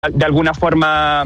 de alguna forma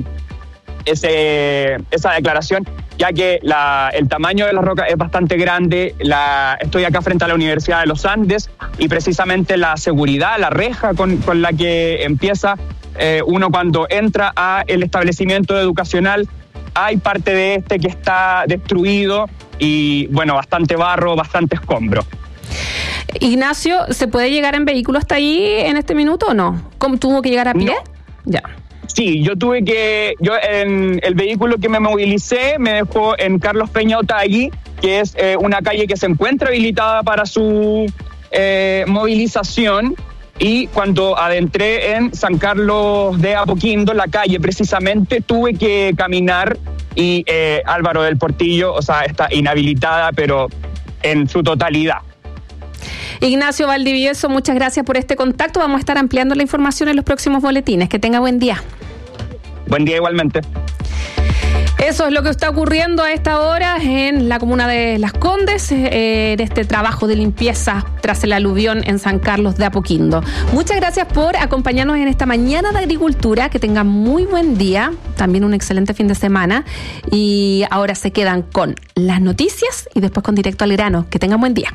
esa declaración, ya que el tamaño de la roca es bastante grande. Estoy acá frente a la Universidad de los Andes y precisamente la seguridad, la reja con la que empieza uno cuando entra al establecimiento educacional, hay parte de que está destruido y bueno, bastante barro, bastante escombro. Ignacio, ¿se puede llegar en vehículo hasta ahí en este minuto o no? ¿Cómo tuvo que llegar a pie? No. Ya. Sí, yo en el vehículo que me movilicé me dejó en Carlos Peña Otaegui, que es una calle que se encuentra habilitada para su movilización, y cuando adentré en San Carlos de Apoquindo, la calle precisamente, tuve que caminar y Álvaro del Portillo, está inhabilitada, pero en su totalidad. Ignacio Valdivieso, muchas gracias por este contacto. Vamos a estar ampliando la información en los próximos boletines. Que tenga buen día. Buen día igualmente. Eso es lo que está ocurriendo a esta hora en la comuna de Las Condes, en este trabajo de limpieza tras el aluvión en San Carlos de Apoquindo. Muchas gracias por acompañarnos en esta mañana de agricultura. Que tengan muy buen día, también un excelente fin de semana. Y ahora se quedan con las noticias y después con Directo al Grano. Que tengan buen día.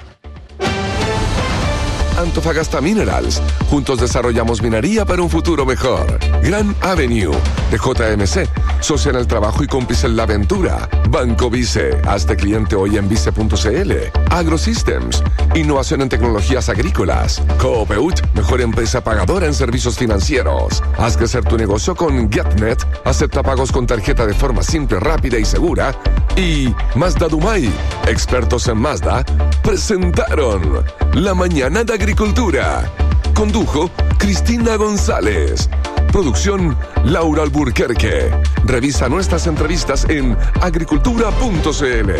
Antofagasta Minerals. Juntos desarrollamos minería para un futuro mejor. Gran Avenue de JMC. Socia en el trabajo y cómplice en la aventura. Banco Vice. Hazte cliente hoy en vice.cl. AgroSystems. Innovación en tecnologías agrícolas. Coopeut. Mejor empresa pagadora en servicios financieros. Haz crecer tu negocio con GetNet. Acepta pagos con tarjeta de forma simple, rápida y segura. Y Mazda Dumay. Expertos en Mazda presentaron La Mañana de Agricultura. Condujo Cristina González. Producción Laura Alburquerque. Revisa nuestras entrevistas en agricultura.cl.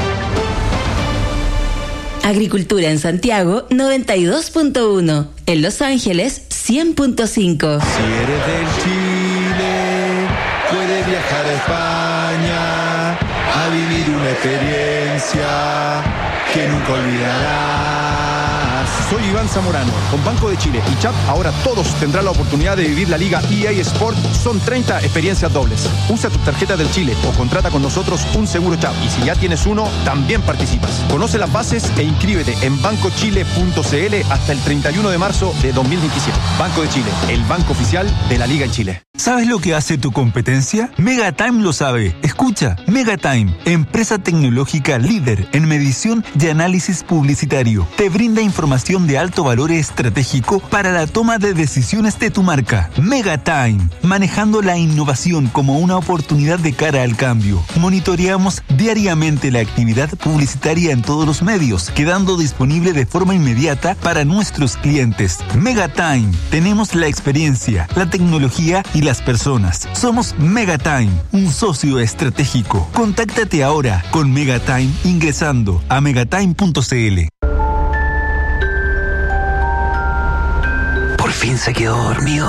Agricultura en Santiago 92.1. En Los Ángeles 100.5. Si eres del Chile, puedes viajar a España a vivir una experiencia que nunca olvidarás. Soy Iván Zamorano. Con Banco de Chile y CHAP, ahora todos tendrán la oportunidad de vivir la Liga EA Sport. Son 30 experiencias dobles. Usa tu tarjeta del Chile o contrata con nosotros un seguro CHAP. Y si ya tienes uno, también participas. Conoce las bases e inscríbete en bancochile.cl hasta el 31 de marzo de 2027. Banco de Chile, el banco oficial de la Liga en Chile. ¿Sabes lo que hace tu competencia? Megatime lo sabe. Escucha, Megatime, empresa tecnológica líder en medición y análisis publicitario. Te brinda información de alto valor estratégico para la toma de decisiones de tu marca. Megatime, manejando la innovación como una oportunidad de cara al cambio. Monitoreamos diariamente la actividad publicitaria en todos los medios, quedando disponible de forma inmediata para nuestros clientes. Megatime, tenemos la experiencia, la tecnología y las personas. Somos Megatime, un socio estratégico. Contáctate ahora con Megatime ingresando a megatime.cl. Por fin se quedó dormido.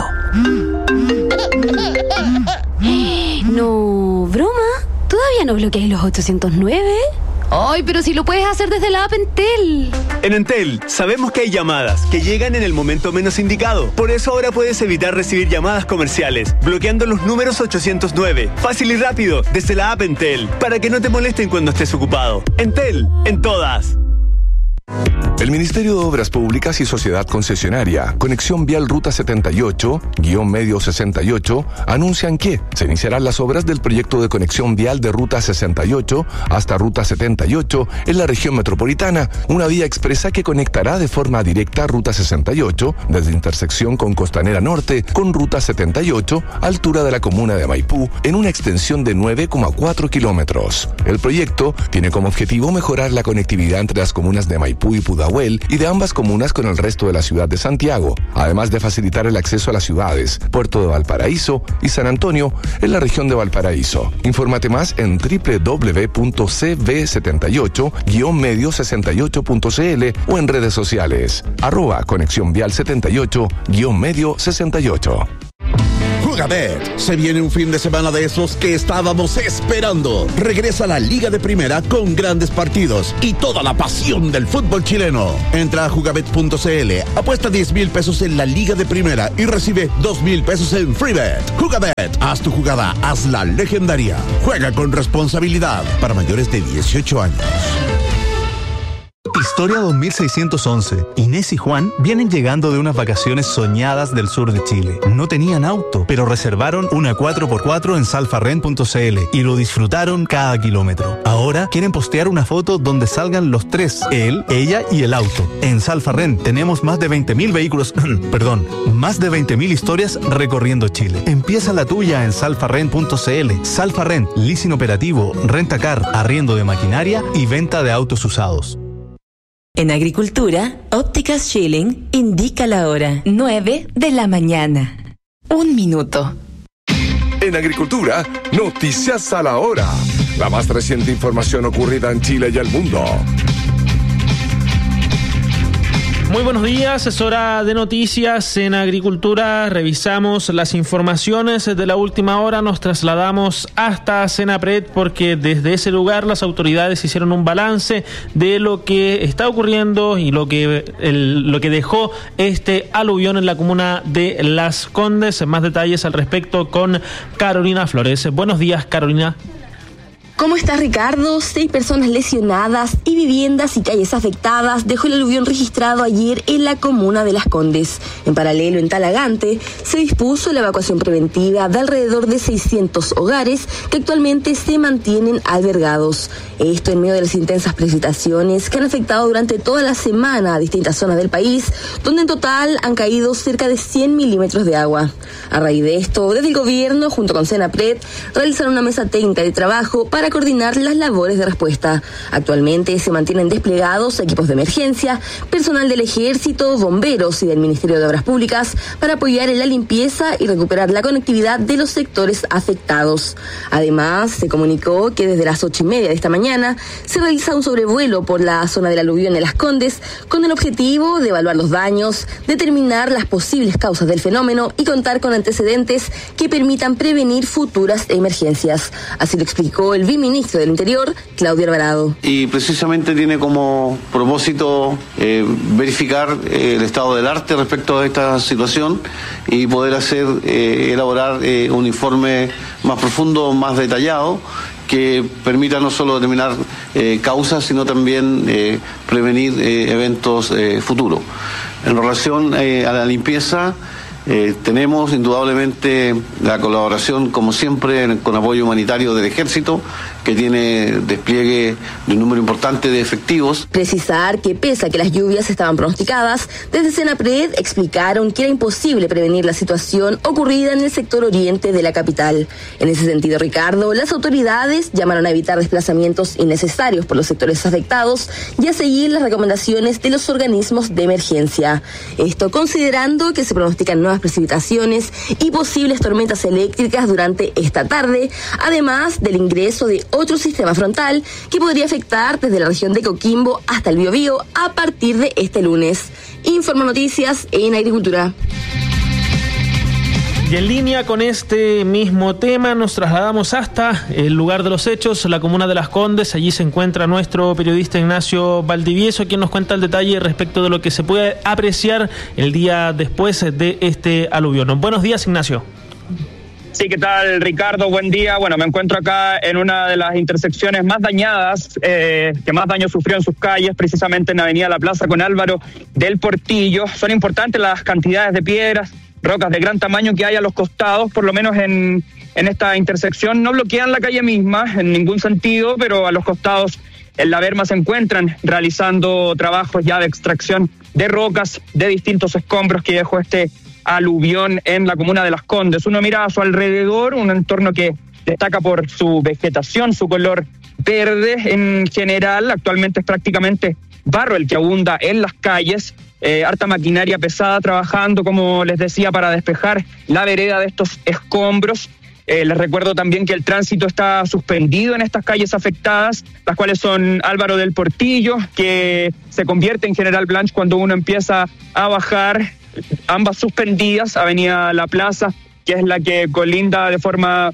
No, broma. ¿Todavía no bloqueáis los 809? Ay, pero si lo puedes hacer desde la app Entel. En Entel sabemos que hay llamadas que llegan en el momento menos indicado. Por eso ahora puedes evitar recibir llamadas comerciales, bloqueando los números 809. Fácil y rápido, desde la app Entel, para que no te molesten cuando estés ocupado. Entel, en todas. El Ministerio de Obras Públicas y Sociedad Concesionaria, Conexión Vial Ruta 78-Medio 68, anuncian que se iniciarán las obras del proyecto de conexión vial de Ruta 68 hasta Ruta 78 en la región metropolitana, una vía expresa que conectará de forma directa Ruta 68 desde intersección con Costanera Norte con Ruta 78, altura de la comuna de Maipú, en una extensión de 9,4 kilómetros. El proyecto tiene como objetivo mejorar la conectividad entre las comunas de Maipú y Pudahuel y de ambas comunas con el resto de la ciudad de Santiago, además de facilitar el acceso a las ciudades Puerto de Valparaíso y San Antonio en la región de Valparaíso. Infórmate más en www.cv78-medio68.cl o en redes sociales @Conexión Vial 78-Medio 68. Jugabet. Se viene un fin de semana de esos que estábamos esperando. Regresa la Liga de Primera con grandes partidos y toda la pasión del fútbol chileno. Entra a jugabet.cl, apuesta 10,000 pesos en la Liga de Primera y recibe 2,000 pesos en FreeBet. Jugabet, haz tu jugada, hazla legendaria. Juega con responsabilidad para mayores de 18 años. Historia 2611. Inés y Juan vienen llegando de unas vacaciones soñadas del sur de Chile. No tenían auto, pero reservaron una 4x4 en salfarren.cl y lo disfrutaron cada kilómetro. Ahora quieren postear una foto donde salgan los tres, él, ella y el auto. En Salfarren tenemos más de 20,000 vehículos, más de 20,000 historias recorriendo Chile. Empieza la tuya en salfarren.cl. Salfarren, leasing operativo, rentacar, arriendo de maquinaria y venta de autos usados. En Agricultura, Ópticas Schilling indica la hora 9 de la mañana. 1 minuto. En Agricultura, noticias a la hora. La más reciente información ocurrida en Chile y el mundo. Muy buenos días, es hora de noticias en Agricultura. Revisamos las informaciones de la última hora, nos trasladamos hasta Senapred porque desde ese lugar las autoridades hicieron un balance de lo que está ocurriendo y lo que dejó este aluvión en la comuna de Las Condes. Más detalles al respecto con Carolina Flores. Buenos días, Carolina. ¿Cómo estás, Ricardo? 6 personas lesionadas y viviendas y calles afectadas dejó el aluvión registrado ayer en la comuna de Las Condes. En paralelo, en Talagante, se dispuso la evacuación preventiva de alrededor de 600 hogares que actualmente se mantienen albergados. Esto en medio de las intensas precipitaciones que han afectado durante toda la semana a distintas zonas del país, donde en total han caído cerca de 100 milímetros de agua. A raíz de esto, desde el gobierno, junto con Senapred, realizaron una mesa técnica de trabajo para coordinar las labores de respuesta. Actualmente se mantienen desplegados equipos de emergencia, personal del Ejército, bomberos y del Ministerio de Obras Públicas para apoyar en la limpieza y recuperar la conectividad de los sectores afectados. Además, se comunicó que desde las 8:30 de esta mañana se realiza un sobrevuelo por la zona del aluvión en Las Condes con el objetivo de evaluar los daños, determinar las posibles causas del fenómeno y contar con antecedentes que permitan prevenir futuras emergencias. Así lo explicó el viceministro del Interior, Claudio Alvarado. Y precisamente tiene como propósito verificar el estado del arte respecto a esta situación y poder elaborar un informe más profundo, más detallado, que permita no solo determinar causas, sino también prevenir eventos futuros. En relación a la limpieza, tenemos indudablemente la colaboración, como siempre, con apoyo humanitario del Ejército, que tiene despliegue de un número importante de efectivos. Precisar que pese a que las lluvias estaban pronosticadas, desde Senapred explicaron que era imposible prevenir la situación ocurrida en el sector oriente de la capital. En ese sentido, Ricardo, las autoridades llamaron a evitar desplazamientos innecesarios por los sectores afectados y a seguir las recomendaciones de los organismos de emergencia. Esto considerando que se pronostican nuevas precipitaciones y posibles tormentas eléctricas durante esta tarde, además del ingreso de otro sistema frontal que podría afectar desde la región de Coquimbo hasta el Biobío a partir de este lunes. Informa Noticias en Agricultura. Y en línea con este mismo tema nos trasladamos hasta el lugar de los hechos, la comuna de Las Condes. Allí se encuentra nuestro periodista Ignacio Valdivieso, quien nos cuenta el detalle respecto de lo que se puede apreciar el día después de este aluvión. Buenos días, Ignacio. Sí, ¿qué tal, Ricardo? Buen día. Bueno, me encuentro acá en una de las intersecciones más dañadas, que más daño sufrió en sus calles, precisamente en Avenida La Plaza con Álvaro del Portillo. Son importantes las cantidades de piedras, rocas de gran tamaño que hay a los costados, por lo menos en esta intersección. No bloquean la calle misma en ningún sentido, pero a los costados en la berma se encuentran realizando trabajos ya de extracción de rocas, de distintos escombros que dejó este aluvión en la comuna de Las Condes. Uno mira a su alrededor, un entorno que destaca por su vegetación, su color verde en general. Actualmente es prácticamente barro el que abunda en las calles, harta maquinaria pesada trabajando, como les decía, para despejar la vereda de estos escombros. Les recuerdo también que el tránsito está suspendido en estas calles afectadas, las cuales son Álvaro del Portillo, que se convierte en General Blanch cuando uno empieza a bajar, ambas suspendidas, Avenida La Plaza que es la que colinda de forma...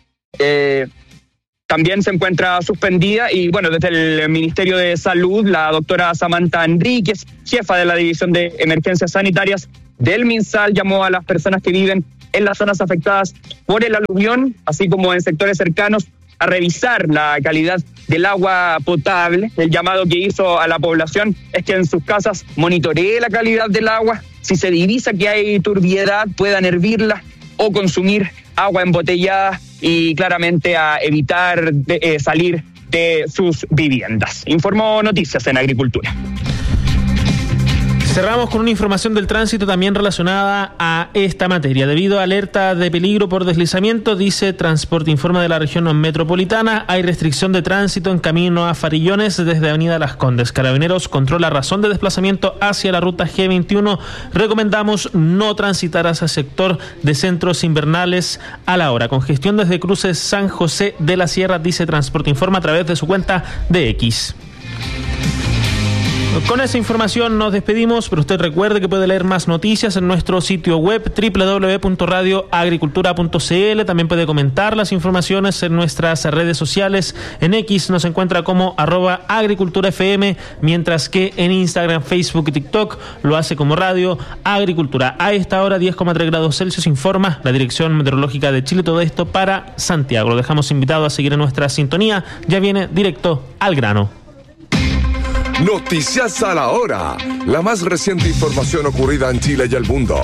también se encuentra suspendida y bueno, desde el Ministerio de Salud, la doctora Samantha Enríquez, jefa de la División de Emergencias Sanitarias del MinSal, llamó a las personas que viven en las zonas afectadas por el aluvión, así como en sectores cercanos, a revisar la calidad del agua potable. El llamado que hizo a la población es que en sus casas monitoree la calidad del agua, si se divisa que hay turbiedad puedan hervirla o consumir agua embotellada y claramente a evitar salir de sus viviendas. Informó Noticias en Agricultura. Cerramos con una información del tránsito también relacionada a esta materia. Debido a alerta de peligro por deslizamiento, dice Transporte Informa de la región metropolitana, hay restricción de tránsito en camino a Farillones desde Avenida Las Condes. Carabineros controla razón de desplazamiento hacia la ruta G21. Recomendamos no transitar hacia el sector de centros invernales a la hora. Congestión desde cruces San José de la Sierra, dice Transporte Informa a través de su cuenta de X. Con esa información nos despedimos, pero usted recuerde que puede leer más noticias en nuestro sitio web www.radioagricultura.cl. También puede comentar las informaciones en nuestras redes sociales. En X nos encuentra como @agriculturafm, mientras que en Instagram, Facebook y TikTok lo hace como Radio Agricultura. A esta hora 10,3 grados Celsius, informa la Dirección Meteorológica de Chile. Todo esto para Santiago. Lo dejamos invitado a seguir en nuestra sintonía. Ya viene directo al grano. Noticias a la hora. La más reciente información ocurrida en Chile y el mundo.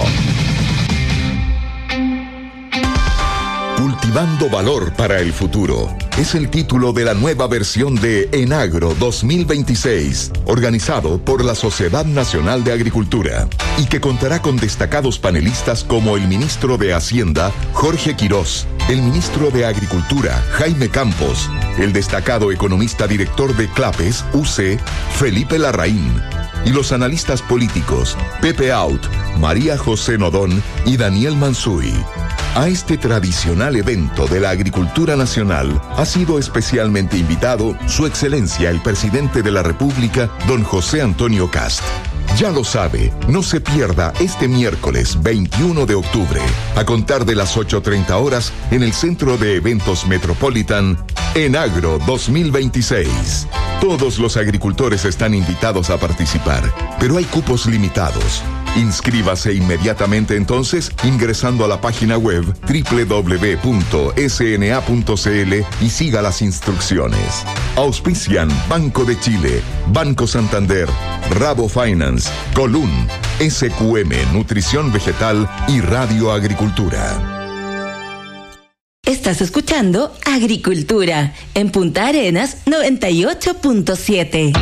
Cultivando valor para el futuro es el título de la nueva versión de Enagro 2026, organizado por la Sociedad Nacional de Agricultura, y que contará con destacados panelistas como el ministro de Hacienda, Jorge Quirós, el ministro de Agricultura, Jaime Campos, el destacado economista director de CLAPES, UC, Felipe Larraín, y los analistas políticos, Pepe Out, María José Nodón y Daniel Mansuy. A este tradicional evento de la agricultura nacional ha sido especialmente invitado Su Excelencia el Presidente de la República, don José Antonio Kast. Ya lo sabe, no se pierda este miércoles 21 de octubre, a contar de las 8:30 horas, en el Centro de Eventos Metropolitan, Enagro 2026. Todos los agricultores están invitados a participar, pero hay cupos limitados. Inscríbase inmediatamente entonces ingresando a la página web www.sna.cl y siga las instrucciones. Auspician Banco de Chile, Banco Santander, Rabo Finance, Colún, SQM Nutrición Vegetal y Radio Agricultura. Estás escuchando Agricultura en Punta Arenas 98.7.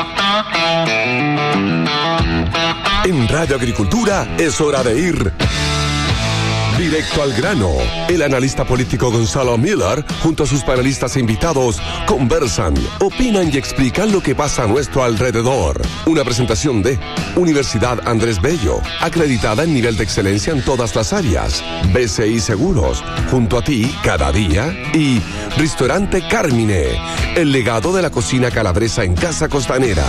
En Radio Agricultura es hora de ir directo al grano. El analista político Gonzalo Miller, junto a sus panelistas invitados, conversan, opinan y explican lo que pasa a nuestro alrededor. Una presentación de Universidad Andrés Bello, acreditada en nivel de excelencia en todas las áreas. BCI Seguros, junto a ti cada día. Y Restaurante Carmine, el legado de la cocina calabresa en Casa Costanera.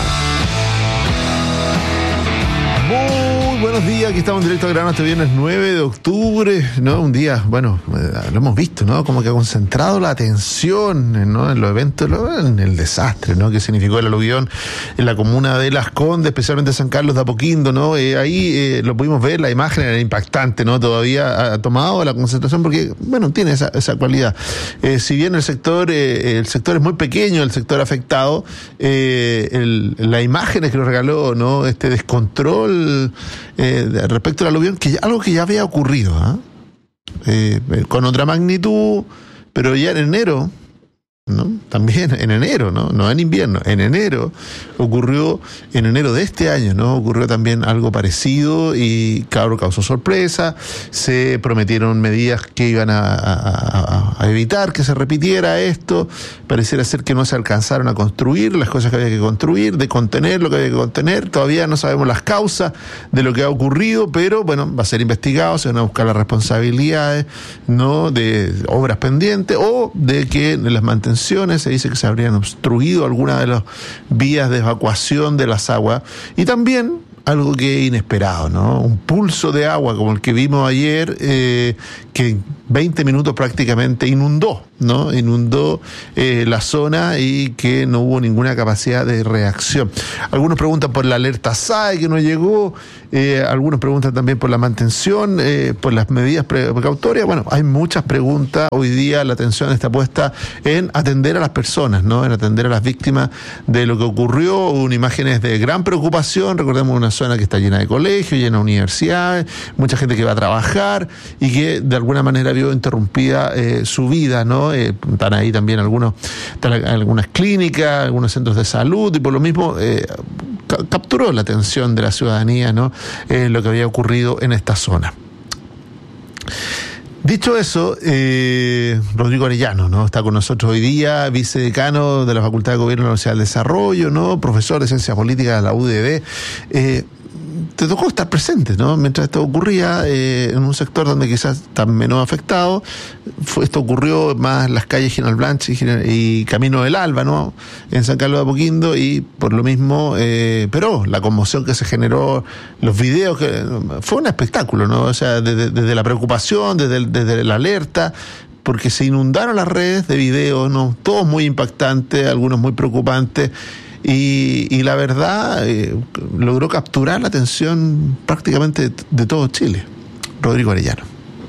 Buenos días, aquí estamos en directo al grano este viernes 9 de octubre, ¿no? Un día, bueno, lo hemos visto, ¿no? Como que ha concentrado la atención, ¿no? En los eventos, en el desastre, ¿no? Que significó el aluvión en la comuna de Las Condes, especialmente San Carlos de Apoquindo, ¿no? Ahí lo pudimos ver, la imagen era impactante, ¿no? Todavía ha tomado la concentración porque, bueno, tiene esa cualidad. Si bien el sector es muy pequeño, el sector afectado, las imágenes que nos regaló, ¿no? Este descontrol respecto al aluvión, algo que ya había ocurrido, con otra magnitud, pero ya en enero, ¿no? También en enero, no en invierno, en enero ocurrió, en enero de este año, ¿no? Ocurrió también algo parecido y causó sorpresa. Se prometieron medidas que iban a evitar que se repitiera esto. Pareciera ser que no se alcanzaron a construir las cosas que había que construir, de contener lo que había que contener. Todavía no sabemos las causas de lo que ha ocurrido, pero bueno, va a ser investigado, se van a buscar las responsabilidades, ¿no? De obras pendientes o de que las mantenciones, se dice que se habrían obstruido algunas de las vías de evacuación de las aguas, y también algo que es inesperado, ¿no? Un pulso de agua como el que vimos ayer, que en 20 minutos prácticamente inundó, ¿no? Inundó la zona y que no hubo ninguna capacidad de reacción. Algunos preguntan por la alerta SAE que no llegó, algunos preguntan también por la mantención, por las medidas precautorias. Bueno, hay muchas preguntas. Hoy día la atención está puesta en atender a las personas, ¿no? En atender a las víctimas de lo que ocurrió. Hubo imágenes de gran preocupación. Recordemos una zona que está llena de colegios, llena de universidades, mucha gente que va a trabajar y que de alguna manera vio interrumpida su vida, ¿no? Están ahí también algunas clínicas, algunos centros de salud, y por lo mismo capturó la atención de la ciudadanía, ¿no? Lo que había ocurrido en esta zona. Dicho eso, Rodrigo Arellano, ¿no? Está con nosotros hoy día, vicedecano de la Facultad de Gobierno de la Universidad del Desarrollo, ¿no? Profesor de Ciencias Políticas de la UDD. Te tocó estar presente, ¿no? Mientras esto ocurría en un sector donde quizás está menos afectado. Esto ocurrió más en las calles General Blanche y Camino del Alba, ¿no? En San Carlos de Apoquindo, y por lo mismo, pero la conmoción que se generó, los videos, que fue un espectáculo, ¿no? O sea, desde la preocupación, desde la alerta, porque se inundaron las redes de videos, ¿no? Todos muy impactantes, algunos muy preocupantes. Y la verdad logró capturar la atención prácticamente de todo Chile. Rodrigo Arellano.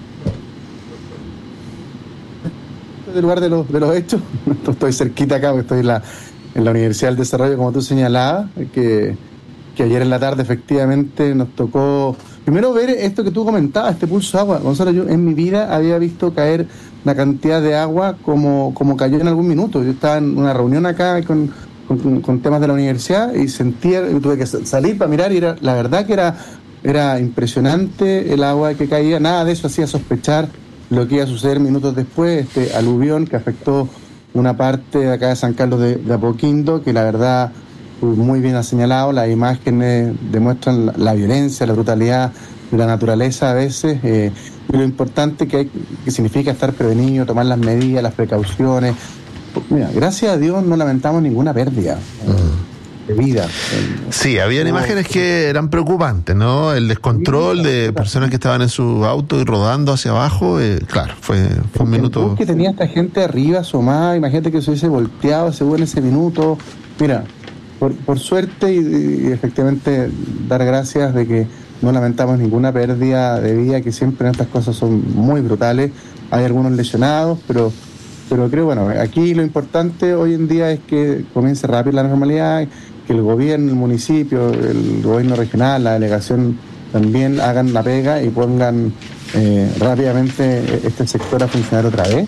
Del lugar de los hechos, estoy cerquita acá, porque estoy en la Universidad del Desarrollo, como tú señalabas, que ayer en la tarde efectivamente nos tocó primero ver esto que tú comentabas, este pulso de agua. Gonzalo, yo en mi vida había visto caer una cantidad de agua como cayó en algún minuto. Yo estaba en una reunión acá con temas de la universidad y tuve que salir para mirar, y la verdad que era impresionante el agua que caía. Nada de eso hacía sospechar lo que iba a suceder minutos después, este aluvión que afectó una parte de acá de San Carlos de Apoquindo, que la verdad muy bien ha señalado. Las imágenes demuestran la violencia, la brutalidad de la naturaleza a veces, y lo importante que significa estar prevenido, tomar las medidas, las precauciones. Mira, gracias a Dios no lamentamos ninguna pérdida de vida. Sí, habían imágenes que eran preocupantes, ¿no? El descontrol de personas que estaban en su auto y rodando hacia abajo, claro, fue un minuto. Que tenía esta gente arriba asomada, imagínate que se hubiese volteado según en ese minuto. Mira, por suerte y efectivamente dar gracias de que no lamentamos ninguna pérdida de vida, que siempre en estas cosas son muy brutales. Hay algunos lesionados, pero creo, bueno, aquí lo importante hoy en día es que comience rápido la normalidad, que el gobierno, el municipio, el gobierno regional, la delegación también hagan la pega y pongan rápidamente este sector a funcionar otra vez,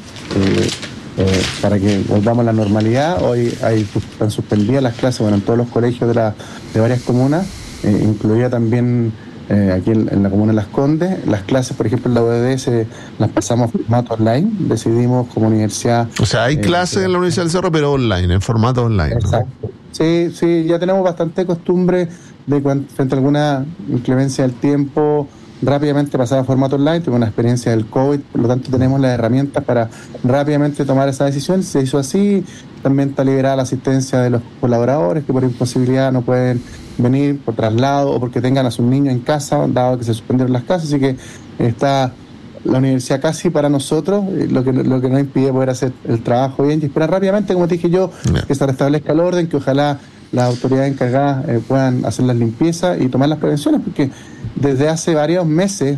para que volvamos a la normalidad. Hoy están suspendidas las clases, bueno, en todos los colegios de varias comunas, incluida también aquí en la comuna de Las Condes. Las clases, por ejemplo, en la UDD las pasamos en formato online. Decidimos como universidad... O sea, hay clases en la Universidad del Cerro, pero online, en formato online. Exacto. ¿No? Sí, ya tenemos bastante costumbre de frente a alguna inclemencia del tiempo, rápidamente pasar a formato online. Tuvimos una experiencia del COVID, por lo tanto tenemos las herramientas para rápidamente tomar esa decisión. Se hizo así. También está liberada la asistencia de los colaboradores que por imposibilidad no pueden venir por traslado o porque tengan a sus niños en casa, dado que se suspendieron las clases. Así que está la universidad casi para nosotros, lo que nos impide poder hacer el trabajo bien y esperar rápidamente, como te dije yo, que se restablezca el orden, que ojalá las autoridades encargadas puedan hacer las limpiezas y tomar las prevenciones, porque desde hace varios meses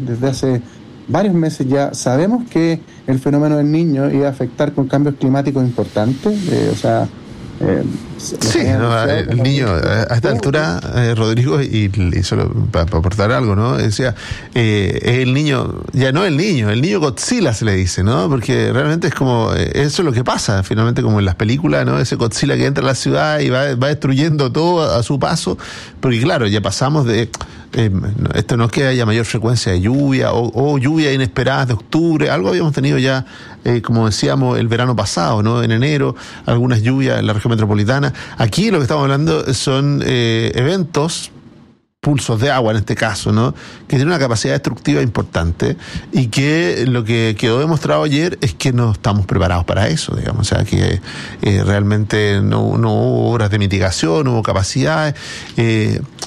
ya sabemos que el fenómeno del Niño iba a afectar con cambios climáticos importantes, el niño a esta altura, Rodrigo, y solo para aportar algo, ¿no? Decía, es el niño, ya no el niño Godzilla se le dice, ¿no? Porque realmente es como, eso es lo que pasa, finalmente, como en las películas, ¿no? Ese Godzilla que entra a la ciudad y va destruyendo todo a su paso, porque claro, ya pasamos de... esto no es que haya mayor frecuencia de lluvia o lluvias inesperadas de octubre, algo habíamos tenido ya, como decíamos, el verano pasado, ¿no? En enero, algunas lluvias en la región metropolitana. Aquí lo que estamos hablando son eventos, pulsos de agua en este caso, ¿no? Que tienen una capacidad destructiva importante y que lo que quedó demostrado ayer es que no estamos preparados para eso, digamos. O sea, que realmente no hubo obras de mitigación, no hubo capacidades.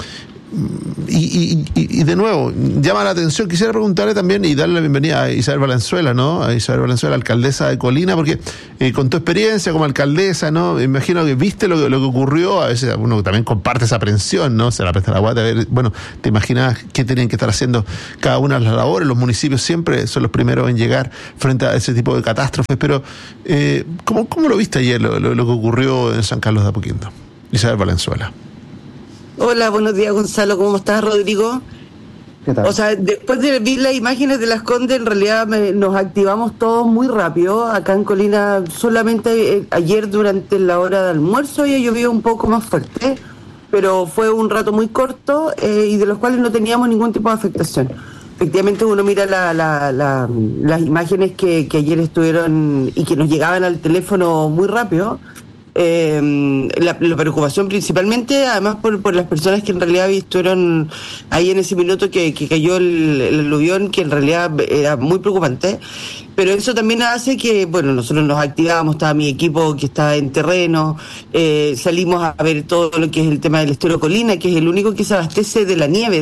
Y de nuevo, llama la atención. Quisiera preguntarle también y darle la bienvenida a Isabel Valenzuela, ¿no? A Isabel Valenzuela, alcaldesa de Colina, porque con tu experiencia como alcaldesa, ¿no? Me imagino que viste lo que ocurrió. A veces uno también comparte esa aprensión, ¿no? Se la presta la guata. Bueno, te imaginas qué tienen que estar haciendo cada una de las labores. Los municipios siempre son los primeros en llegar frente a ese tipo de catástrofes. Pero, ¿cómo lo viste ayer lo que ocurrió en San Carlos de Apoquindo? Isabel Valenzuela. Hola, buenos días, Gonzalo. ¿Cómo estás, Rodrigo? ¿Qué tal? O sea, después de ver las imágenes de Las Condes, en realidad nos activamos todos muy rápido. Acá en Colina, solamente ayer durante la hora de almuerzo había llovido un poco más fuerte, pero fue un rato muy corto y de los cuales no teníamos ningún tipo de afectación. Efectivamente, uno mira las imágenes que ayer estuvieron y que nos llegaban al teléfono muy rápido. La preocupación principalmente, además por las personas que en realidad estuvieron ahí en ese minuto que cayó el aluvión, que en realidad era muy preocupante, pero eso también hace que, bueno, nosotros nos activamos, estaba mi equipo que estaba en terreno, salimos a ver todo lo que es el tema del estero Colina, que es el único que se abastece de la nieve,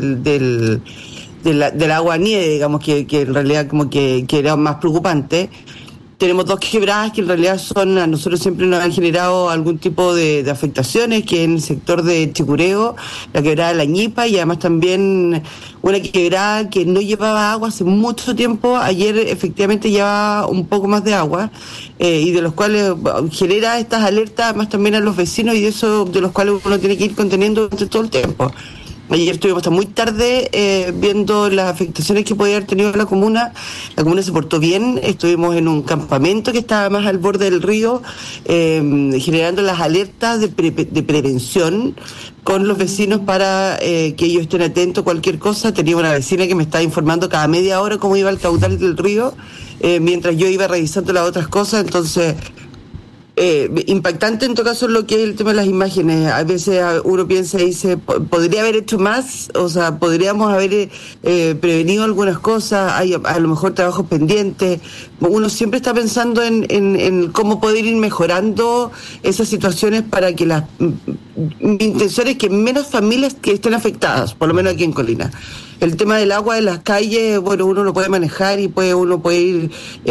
del agua nieve, digamos, que en realidad como que era más preocupante. Tenemos 2 quebradas que en realidad a nosotros siempre nos han generado algún tipo de afectaciones, que en el sector de Chicureo, la quebrada de La Ñipa, y además también una quebrada que no llevaba agua hace mucho tiempo. Ayer efectivamente llevaba un poco más de agua, y de los cuales genera estas alertas además también a los vecinos, y de eso de los cuales uno tiene que ir conteniendo durante todo el tiempo. Ayer estuvimos hasta muy tarde viendo las afectaciones que podía haber tenido la comuna. La comuna se portó bien, estuvimos en un campamento que estaba más al borde del río, generando las alertas de prevención con los vecinos para que ellos estén atentos a cualquier cosa. Tenía una vecina que me estaba informando cada media hora cómo iba el caudal del río, mientras yo iba revisando las otras cosas. Entonces, impactante en todo caso lo que es el tema de las imágenes. A veces uno piensa y dice, podría haber hecho más, o sea, podríamos haber prevenido algunas cosas, hay a lo mejor trabajos pendientes. Uno siempre está pensando en cómo poder ir mejorando esas situaciones para que mi intención es que menos familias que estén afectadas, por lo menos aquí en Colina. El tema del agua de las calles, bueno, uno lo puede manejar y uno puede ir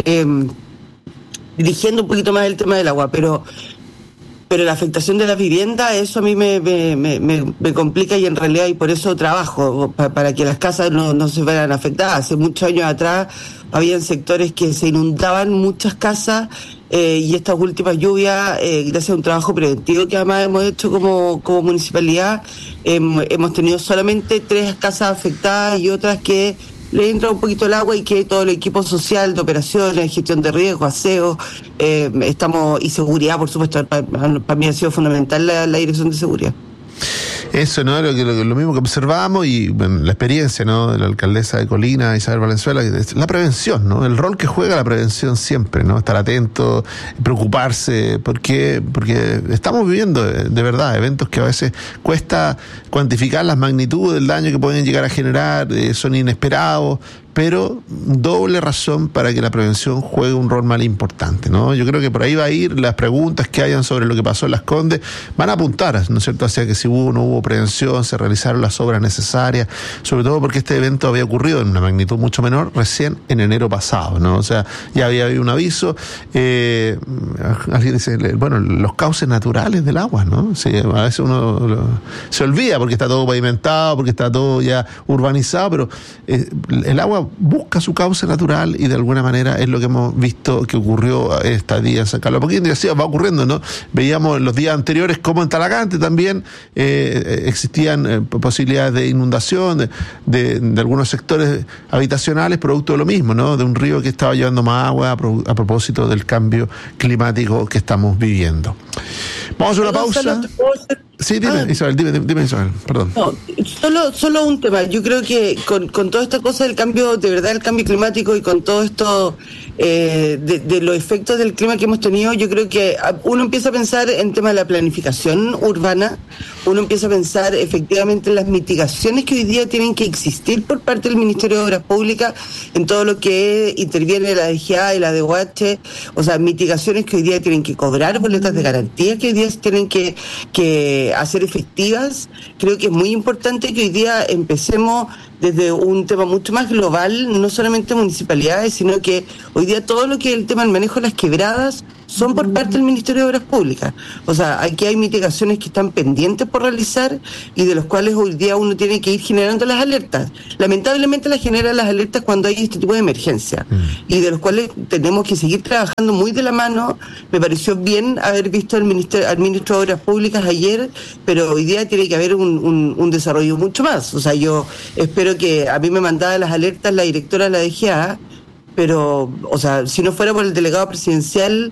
dirigiendo un poquito más el tema del agua, pero la afectación de las viviendas, eso a mí me complica, y en realidad, y por eso trabajo, para que las casas no se vean afectadas. Hace muchos años atrás habían sectores que se inundaban muchas casas, y estas últimas lluvias, gracias a un trabajo preventivo que además hemos hecho como municipalidad, hemos tenido solamente 3 casas afectadas y otras que le entra un poquito el agua, y que todo el equipo social de operaciones, gestión de riesgo, aseo, y seguridad, por supuesto, para mí ha sido fundamental la dirección de seguridad. Eso, ¿no? Lo mismo que observamos, y bueno, la experiencia, ¿no?, de la alcaldesa de Colina, Isabel Valenzuela, la prevención, ¿no? El rol que juega la prevención siempre, ¿no? Estar atento, preocuparse, porque estamos viviendo de verdad eventos que a veces cuesta cuantificar las magnitudes del daño que pueden llegar a generar, son inesperados, pero doble razón para que la prevención juegue un rol más importante, ¿no? Yo creo que por ahí va a ir las preguntas que hayan sobre lo que pasó en Las Condes, van a apuntar, ¿no es cierto?, hacia que si hubo o no hubo prevención, se realizaron las obras necesarias, sobre todo porque este evento había ocurrido en una magnitud mucho menor recién en enero pasado, ¿no? O sea, ya había habido un aviso. Alguien dice, bueno, los cauces naturales del agua, ¿no? Sí, a veces uno se olvida porque está todo pavimentado, porque está todo ya urbanizado, pero el agua busca su cauce natural, y de alguna manera es lo que hemos visto que ocurrió esta día en San Carlos de Apoquindo, y así va ocurriendo, ¿no? Veíamos en los días anteriores como en Talagante también existían posibilidades de inundación de algunos sectores habitacionales producto de lo mismo, ¿no? De un río que estaba llevando más agua a propósito del cambio climático que estamos viviendo. Vamos a una pausa. Sí, dime, Isabel, dime, Isabel, perdón. No, solo un tema. Yo creo que con toda esta cosa del cambio, de verdad, el cambio climático, y con todo esto de los efectos del clima que hemos tenido, yo creo que uno empieza a pensar en tema de la planificación urbana, uno empieza a pensar efectivamente en las mitigaciones que hoy día tienen que existir por parte del Ministerio de Obras Públicas en todo lo que interviene la DGA y la DOH, o sea, mitigaciones que hoy día tienen que cobrar, boletas de garantía que hoy día tienen que hacer efectivas. Creo que es muy importante que hoy día empecemos desde un tema mucho más global, no solamente municipalidades, sino que hoy día todo lo que es el tema del manejo de las quebradas son por parte del Ministerio de Obras Públicas. O sea, aquí hay mitigaciones que están pendientes por realizar y de los cuales hoy día uno tiene que ir generando las alertas. Lamentablemente las generan las alertas cuando hay este tipo de emergencia y de los cuales tenemos que seguir trabajando muy de la mano. Me pareció bien haber visto al ministro de Obras Públicas ayer, pero hoy día tiene que haber un desarrollo mucho más. O sea, yo espero que a mí me mandaba las alertas la directora de la DGA, pero, o sea, si no fuera por el delegado presidencial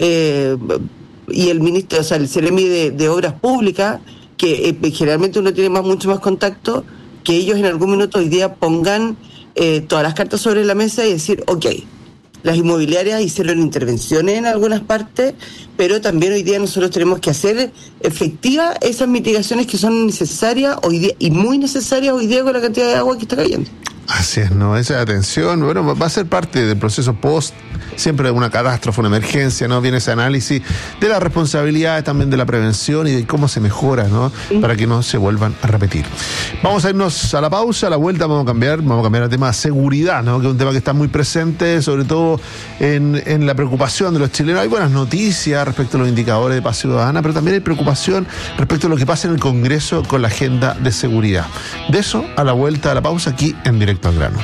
y el ministro, o sea, el Ceremi de Obras Públicas, que generalmente uno tiene mucho más contacto, que ellos en algún minuto hoy día pongan todas las cartas sobre la mesa y decir, ok, las inmobiliarias hicieron intervenciones en algunas partes, pero también hoy día nosotros tenemos que hacer efectivas esas mitigaciones que son necesarias hoy día y muy necesarias hoy día con la cantidad de agua que está cayendo. Así es, ¿no? Esa atención, bueno, va a ser parte del proceso post, siempre de una catástrofe, una emergencia, ¿no? Viene ese análisis de las responsabilidades, también de la prevención y de cómo se mejora, ¿no? Para que no se vuelvan a repetir. Vamos a irnos a la pausa, a la vuelta vamos a cambiar el tema de seguridad, ¿no? Que es un tema que está muy presente, sobre todo en la preocupación de los chilenos. Hay buenas noticias respecto a los indicadores de paz ciudadana, pero también hay preocupación respecto a lo que pasa en el Congreso con la agenda de seguridad. De eso, a la vuelta a la pausa, aquí en Directo al Grano.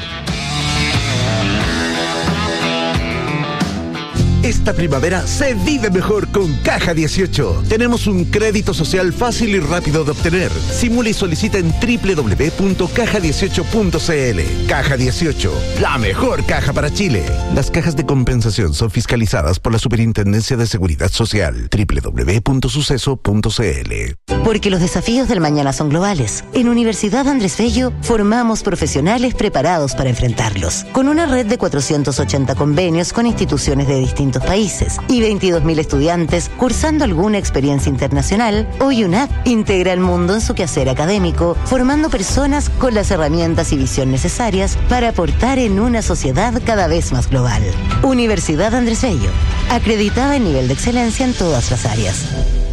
Esta primavera se vive mejor con Caja 18. Tenemos un crédito social fácil y rápido de obtener. Simula y solicita en www.caja18.cl. Caja 18, la mejor caja para Chile. Las cajas de compensación son fiscalizadas por la Superintendencia de Seguridad Social. www.suceso.cl. Porque los desafíos del mañana son globales. En Universidad Andrés Bello formamos profesionales preparados para enfrentarlos. Con una red de 480 convenios con instituciones de distintos países y 22.000 estudiantes cursando alguna experiencia internacional, hoy UNAP integra el mundo en su quehacer académico, formando personas con las herramientas y visión necesarias para aportar en una sociedad cada vez más global. Universidad Andrés Bello, acreditada en nivel de excelencia en todas las áreas.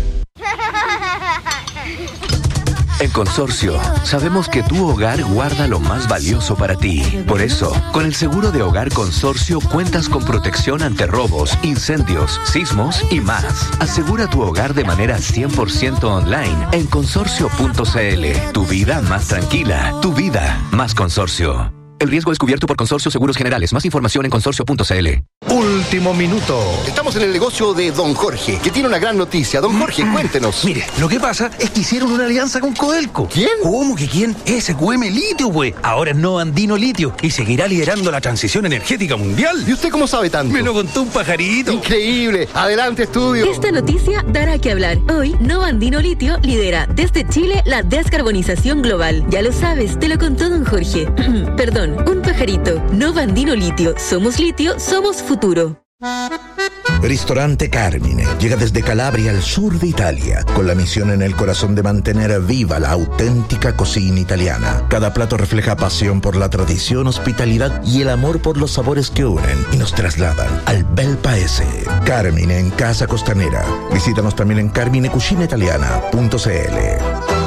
En Consorcio, sabemos que tu hogar guarda lo más valioso para ti. Por eso, con el seguro de hogar Consorcio cuentas con protección ante robos, incendios, sismos y más. Asegura tu hogar de manera 100% online en consorcio.cl. Tu vida más tranquila, tu vida más Consorcio. El riesgo es cubierto por Consorcio Seguros Generales. Más información en consorcio.cl. Último minuto. Estamos en el negocio de Don Jorge, que tiene una gran noticia. Don Jorge, cuéntenos. Mire, lo que pasa es que hicieron una alianza con Codelco. ¿Quién? ¿Cómo que quién? SQM Litio, güey. Ahora es Nova Andino Litio y seguirá liderando la transición energética mundial. ¿Y usted cómo sabe tanto? Me lo contó un pajarito. Increíble. Adelante, estudio. Esta noticia dará que hablar. Hoy, Nova Andino Litio lidera desde Chile la descarbonización global. Ya lo sabes, te lo contó Don Jorge. Perdón. Un pajarito. Nova Andino Litio. Somos litio, somos futuro. Ristorante Carmine llega desde Calabria al sur de Italia, con la misión en el corazón de mantener viva la auténtica cocina italiana. Cada plato refleja pasión por la tradición, hospitalidad y el amor por los sabores que unen y nos trasladan al bel paese. Carmine en Casa Costanera. Visítanos también en carminecucinaitaliana.cl.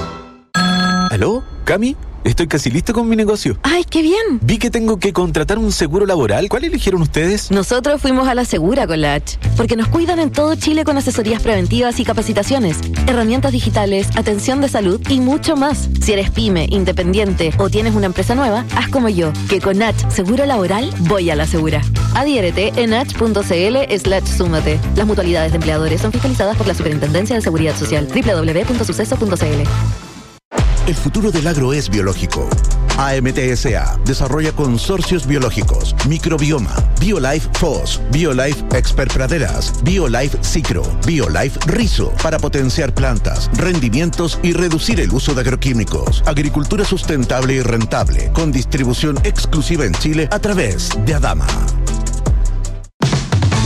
¿Aló? ¿Cami? Estoy casi listo con mi negocio. ¡Ay, qué bien! Vi que tengo que contratar un seguro laboral. ¿Cuál eligieron ustedes? Nosotros fuimos a La Segura con la H, porque nos cuidan en todo Chile con asesorías preventivas y capacitaciones, herramientas digitales, atención de salud y mucho más. Si eres pyme, independiente o tienes una empresa nueva, haz como yo, que con H Seguro Laboral voy a La Segura. Adhiérete en h.cl/súmate. Las mutualidades de empleadores son fiscalizadas por la Superintendencia de Seguridad Social. www.suceso.cl. El futuro del agro es biológico. AMTSA desarrolla consorcios biológicos, microbioma, BioLife FOS, BioLife Expert Praderas, BioLife Cicro, BioLife Rizo, para potenciar plantas, rendimientos y reducir el uso de agroquímicos. Agricultura sustentable y rentable, con distribución exclusiva en Chile a través de Adama.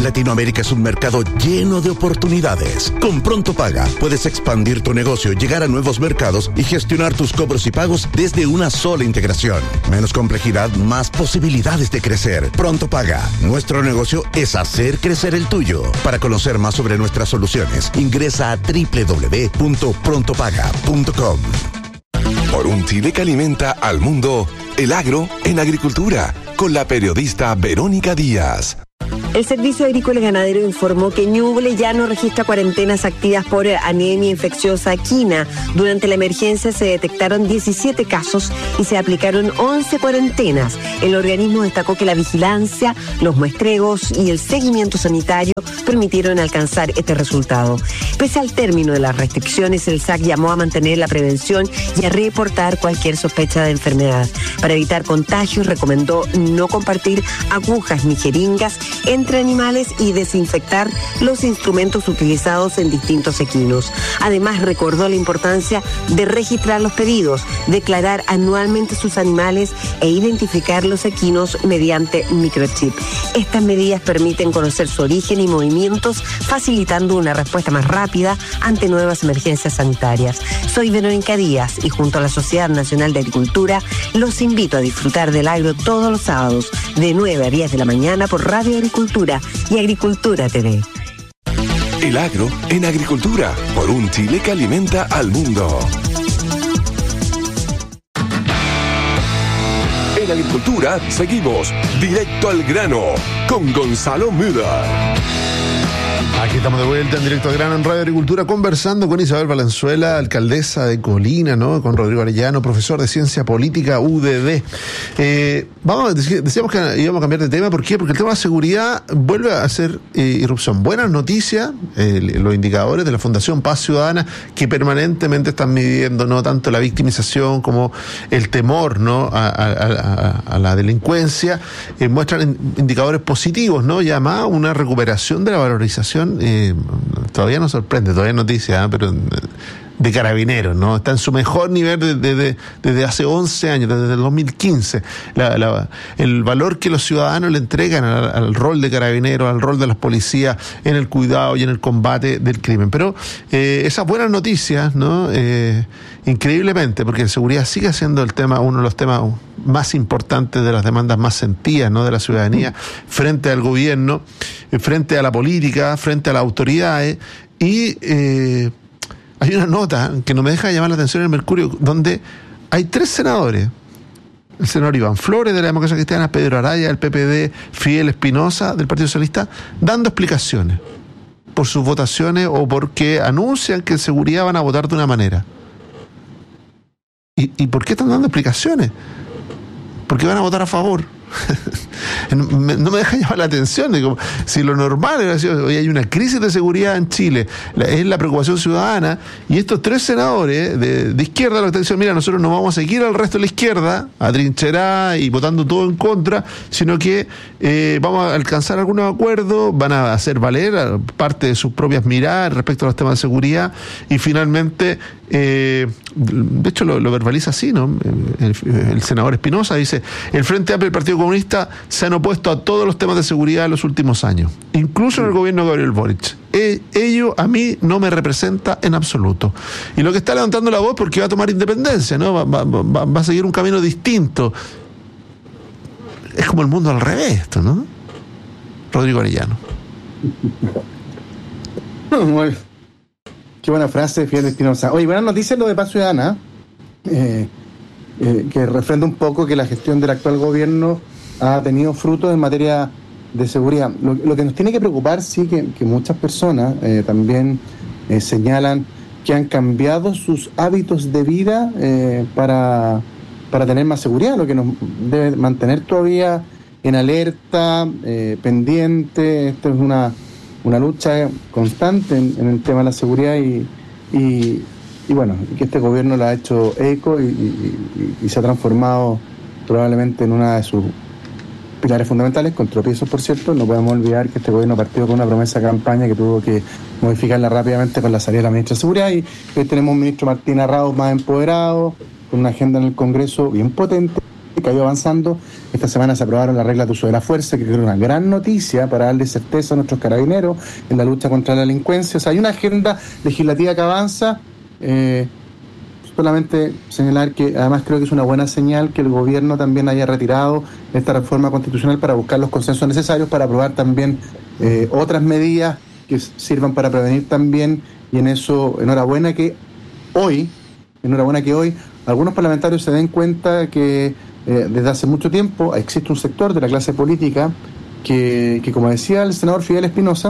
Latinoamérica es un mercado lleno de oportunidades. Con Pronto Paga puedes expandir tu negocio, llegar a nuevos mercados y gestionar tus cobros y pagos desde una sola integración. Menos complejidad, más posibilidades de crecer. Pronto Paga. Nuestro negocio es hacer crecer el tuyo. Para conocer más sobre nuestras soluciones, ingresa a www.prontopaga.com. Por un Chile que alimenta al mundo, el agro en agricultura, con la periodista Verónica Díaz. El Servicio Agrícola y Ganadero informó que Ñuble ya no registra cuarentenas activas por anemia infecciosa equina. Durante la emergencia se detectaron 17 casos y se aplicaron 11 cuarentenas. El organismo destacó que la vigilancia, los muestreos y el seguimiento sanitario permitieron alcanzar este resultado. Pese al término de las restricciones, el SAC llamó a mantener la prevención y a reportar cualquier sospecha de enfermedad. Para evitar contagios, recomendó no compartir agujas ni jeringas entre animales y desinfectar los instrumentos utilizados en distintos equinos. Además, recordó la importancia de registrar los pedidos, declarar anualmente sus animales e identificar los equinos mediante microchip. Estas medidas permiten conocer su origen y movimientos, facilitando una respuesta más rápida ante nuevas emergencias sanitarias. Soy Verónica Díaz y junto a la Sociedad Nacional de Agricultura los invito a disfrutar del agro todos los sábados de 9 a 10 de la mañana por Radio Agricultura y Agricultura TV. El agro en agricultura, por un Chile que alimenta al mundo. En agricultura seguimos directo al grano con Gonzalo Müller. Aquí estamos de vuelta en Directo al Grano en Radio Agricultura, conversando con Isabel Valenzuela, alcaldesa de Colina, ¿no? Con Rodrigo Arellano, profesor de Ciencia Política UDD. Decíamos que íbamos a cambiar de tema. ¿Por qué? Porque el tema de seguridad vuelve a hacer irrupción. Buenas noticias, los indicadores de la Fundación Paz Ciudadana, que permanentemente están midiendo no tanto la victimización como el temor, ¿no? a la delincuencia, muestran indicadores positivos, ¿no? Y además una recuperación de la valorización. Todavía no sorprende, todavía es noticia, pero de Carabineros, ¿no? Está en su mejor nivel desde hace 11 años, desde el 2015. El valor que los ciudadanos le entregan al rol de Carabineros, al rol de las policías en el cuidado y en el combate del crimen. Pero esas buenas noticias, ¿no? Increíblemente, porque la seguridad sigue siendo uno de los temas más importantes, de las demandas más sentidas, ¿no? De la ciudadanía frente al gobierno, frente a la política, frente a las autoridades. Y hay una nota que no me deja de llamar la atención en el Mercurio, donde hay 3 senadores: el senador Iván Flores de la Democracia Cristiana, Pedro Araya del PPD, Fidel Espinosa del Partido Socialista, dando explicaciones por sus votaciones o porque anuncian que en seguridad van a votar de una manera. ¿Y por qué están dando explicaciones? Porque van a votar a favor. No me deja llamar la atención. Digo, si lo normal era decir, hoy hay una crisis de seguridad en Chile, es la preocupación ciudadana, y estos 3 senadores de izquierda lo que están diciendo: mira, nosotros no vamos a seguir al resto de la izquierda atrincherada y votando todo en contra, sino que vamos a alcanzar algunos acuerdos, van a hacer valer parte de sus propias miradas respecto a los temas de seguridad, y finalmente de hecho lo verbaliza así, ¿no? El senador Espinosa dice: el Frente Amplio y el Partido Comunista se han opuesto a todos los temas de seguridad en los últimos años, incluso en el gobierno de Gabriel Boric. Ello a mí no me representa en absoluto. Y lo que está levantando la voz porque va a tomar independencia, ¿no? Va a seguir un camino distinto. Es como el mundo al revés esto, ¿no? Rodrigo Arellano. Qué buena frase, Fidel Espinosa. Oye, buenas noticias lo de Paz Ciudadana, que refrenda un poco que la gestión del actual gobierno ha tenido frutos en materia de seguridad. Lo que nos tiene que preocupar, sí, que muchas personas también señalan que han cambiado sus hábitos de vida para tener más seguridad, lo que nos debe mantener todavía en alerta, pendiente. Esto es una lucha constante en el tema de la seguridad y bueno, que este gobierno lo ha hecho eco y se ha transformado probablemente en una de sus pilares fundamentales, con tropiezos, por cierto. No podemos olvidar que este gobierno partió con una promesa de campaña que tuvo que modificarla rápidamente con la salida de la ministra de Seguridad, y hoy tenemos un ministro Martín Arrauz más empoderado, con una agenda en el Congreso bien potente, que ha ido avanzando. Esta semana se aprobaron las reglas de uso de la fuerza, que creo que es una gran noticia para darle certeza a nuestros carabineros en la lucha contra la delincuencia. O sea, hay una agenda legislativa que avanza. Solamente señalar que además creo que es una buena señal que el gobierno también haya retirado esta reforma constitucional para buscar los consensos necesarios para aprobar también otras medidas que sirvan para prevenir también, y en eso enhorabuena que hoy algunos parlamentarios se den cuenta que desde hace mucho tiempo existe un sector de la clase política que como decía el senador Fidel Espinosa,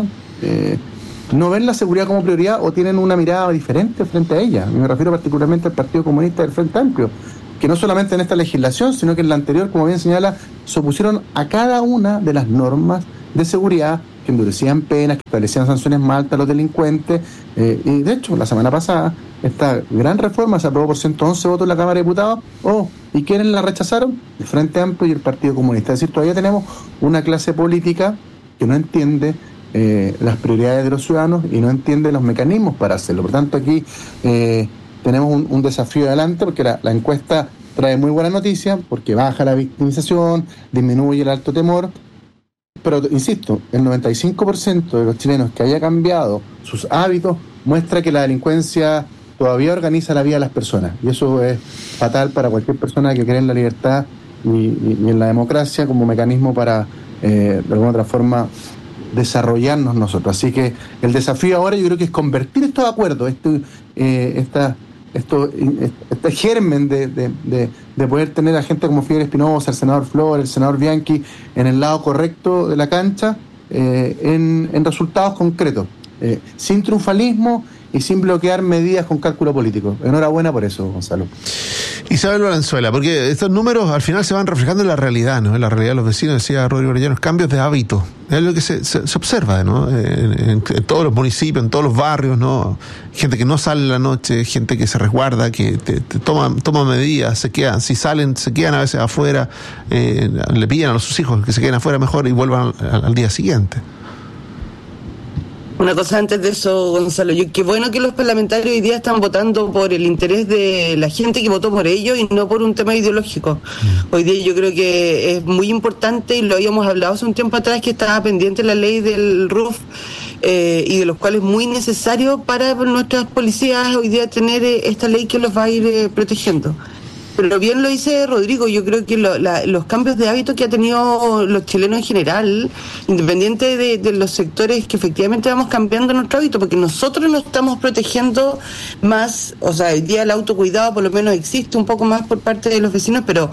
no ven la seguridad como prioridad o tienen una mirada diferente frente a ella. Me refiero particularmente al Partido Comunista del Frente Amplio, que no solamente en esta legislación, sino que en la anterior, como bien señala, se opusieron a cada una de las normas de seguridad que endurecían penas, que establecían sanciones más altas a los delincuentes, y de hecho, la semana pasada, esta gran reforma se aprobó por 111 votos en la Cámara de Diputados. ¿Y quiénes la rechazaron? El Frente Amplio y el Partido Comunista. Es decir, todavía tenemos una clase política que no entiende las prioridades de los ciudadanos y no entiende los mecanismos para hacerlo. Por tanto, aquí tenemos un desafío adelante, porque la encuesta trae muy buena noticia, porque baja la victimización, disminuye el alto temor, pero insisto, el 95% de los chilenos que haya cambiado sus hábitos muestra que la delincuencia todavía organiza la vida de las personas, y eso es fatal para cualquier persona que cree en la libertad y en la democracia como mecanismo para, de alguna otra forma, desarrollarnos nosotros. Así que el desafío ahora yo creo que es convertir estos acuerdos, este germen de poder tener a gente como Fidel Espinosa, el senador Flores, el senador Bianchi en el lado correcto de la cancha, en resultados concretos, sin triunfalismo y sin bloquear medidas con cálculo político. Enhorabuena por eso, Gonzalo. Isabel Valenzuela, porque estos números al final se van reflejando en la realidad, ¿no? En la realidad de los vecinos, decía Rodrigo Orellano, cambios de hábito. Es lo que se observa, ¿no? En todos los municipios, en todos los barrios, ¿no? Gente que no sale en la noche, gente que se resguarda, que toma medidas, se quedan, si salen, se quedan a veces afuera, le piden a sus hijos que se queden afuera mejor y vuelvan al día siguiente. Una cosa antes de eso, Gonzalo, qué bueno que los parlamentarios hoy día están votando por el interés de la gente que votó por ellos y no por un tema ideológico. Hoy día yo creo que es muy importante, y lo habíamos hablado hace un tiempo atrás, que estaba pendiente la ley del RUF, y de los cuales es muy necesario para nuestras policías hoy día tener esta ley que los va a ir protegiendo. Pero bien lo dice Rodrigo, yo creo que los cambios de hábito que ha tenido los chilenos en general, independiente de los sectores, que efectivamente vamos cambiando nuestro hábito, porque nosotros nos estamos protegiendo más. O sea, hoy día el autocuidado por lo menos existe un poco más por parte de los vecinos, pero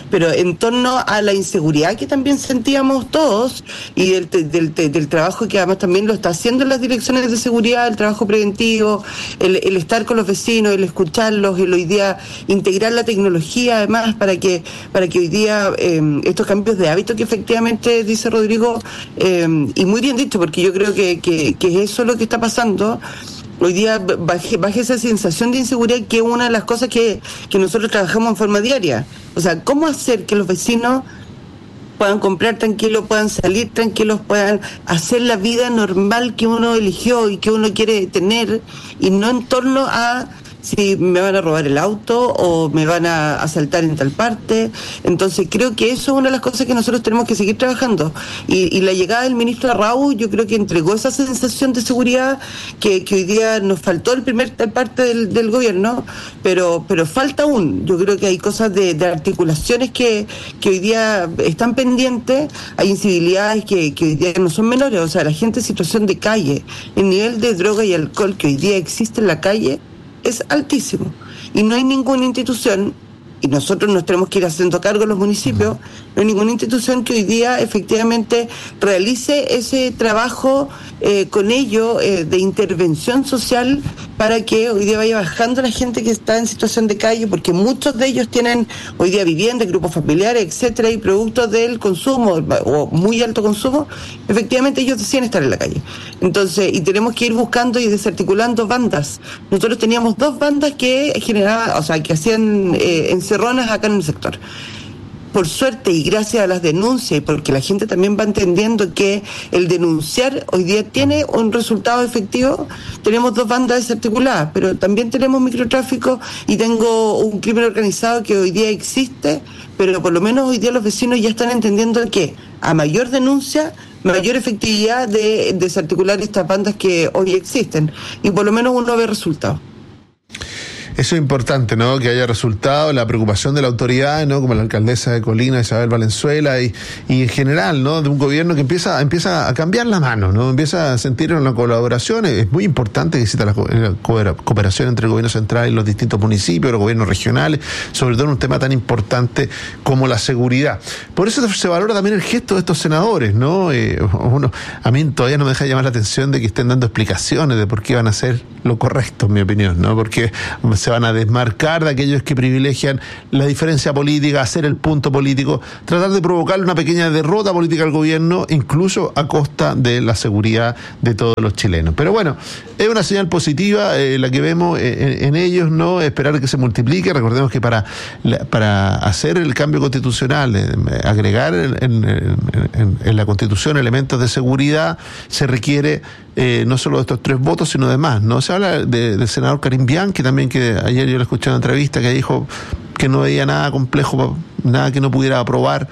en torno a la inseguridad que también sentíamos todos, y del trabajo que además también lo está haciendo en las direcciones de seguridad, el trabajo preventivo, el estar con los vecinos, el escucharlos, el hoy día integrar la tecnología además para que hoy día estos cambios de hábito que efectivamente dice Rodrigo, y muy bien dicho, porque yo creo que eso es lo que está pasando hoy día, baje esa sensación de inseguridad, que es una de las cosas que nosotros trabajamos en forma diaria. O sea, cómo hacer que los vecinos puedan comprar tranquilos, puedan salir tranquilos, puedan hacer la vida normal que uno eligió y que uno quiere tener, y no en torno a si me van a robar el auto o me van a asaltar en tal parte. Entonces creo que eso es una de las cosas que nosotros tenemos que seguir trabajando, y la llegada del ministro Arrau yo creo que entregó esa sensación de seguridad que hoy día nos faltó el primer parte del gobierno, pero falta aún. Yo creo que hay cosas de articulaciones que hoy día están pendientes, hay incivilidades que hoy día no son menores. O sea, la gente en situación de calle, el nivel de droga y alcohol que hoy día existe en la calle es altísimo, y no hay ninguna institución, y nosotros nos tenemos que ir haciendo cargo de los municipios, no hay ninguna institución que hoy día efectivamente realice ese trabajo con ello de intervención social, para que hoy día vaya bajando la gente que está en situación de calle, porque muchos de ellos tienen hoy día viviendas, grupos familiares, etcétera, y productos del consumo o muy alto consumo, efectivamente ellos deciden estar en la calle. Entonces, y tenemos que ir buscando y desarticulando bandas. Nosotros teníamos 2 bandas que generaban, o sea, que hacían encerronas acá en el sector. por suerte y gracias a las denuncias, y porque la gente también va entendiendo que el denunciar hoy día tiene un resultado efectivo, tenemos 2 bandas desarticuladas, pero también tenemos microtráfico y tengo un crimen organizado que hoy día existe, pero por lo menos hoy día los vecinos ya están entendiendo que a mayor denuncia, mayor efectividad de desarticular estas bandas que hoy existen, y por lo menos uno ve resultados. Eso es importante, ¿no? Que haya resultado, la preocupación de la autoridad, ¿no? Como la alcaldesa de Colina, Isabel Valenzuela, y en general, ¿no? De un gobierno que empieza a cambiar la mano, ¿no? Empieza a sentir una colaboración. Es muy importante que exista la cooperación entre el gobierno central y los distintos municipios, los gobiernos regionales, sobre todo en un tema tan importante como la seguridad. Por eso se valora también el gesto de estos senadores, ¿no? A mí todavía no me deja llamar la atención de que estén dando explicaciones de por qué van a hacer lo correcto, en mi opinión, ¿no? Porque se van a desmarcar de aquellos que privilegian la diferencia política, hacer el punto político, tratar de provocar una pequeña derrota política al gobierno, incluso a costa de la seguridad de todos los chilenos. Pero bueno, es una señal positiva la que vemos en ellos, ¿no? Esperar que se multiplique. Recordemos que para hacer el cambio constitucional, agregar en la Constitución elementos de seguridad, se requiere no solo de estos 3 votos, sino de más, ¿no? Se habla del senador Karim Bianchi también, que ayer yo le escuché en una entrevista que dijo que no veía nada complejo, nada que no pudiera aprobar,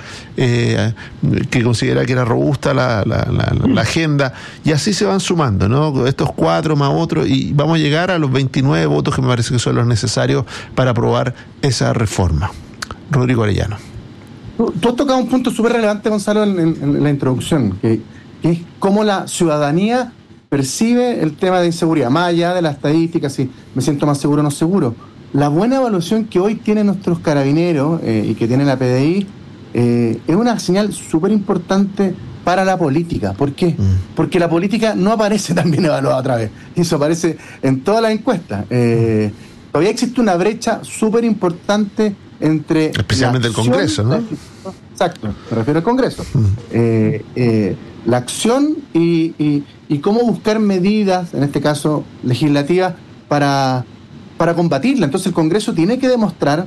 que considera que era robusta la agenda, y así se van sumando, ¿no? Estos 4 más otros, y vamos a llegar a los 29 votos que me parece que son los necesarios para aprobar esa reforma. Rodrigo Arellano. Tú has tocado un punto súper relevante, Gonzalo, en la introducción, que es cómo la ciudadanía percibe el tema de inseguridad, más allá de las estadísticas, si me siento más seguro o no seguro. La buena evaluación que hoy tienen nuestros carabineros y que tiene la PDI es una señal súper importante para la política. ¿Por qué? Porque la política no aparece tan bien evaluada otra vez. Eso aparece en todas las encuestas. Todavía existe una brecha súper importante entre... Especialmente el Congreso, ¿no? Exacto, me refiero al Congreso. La acción y cómo buscar medidas, en este caso legislativas, para combatirla. Entonces el Congreso tiene que demostrar,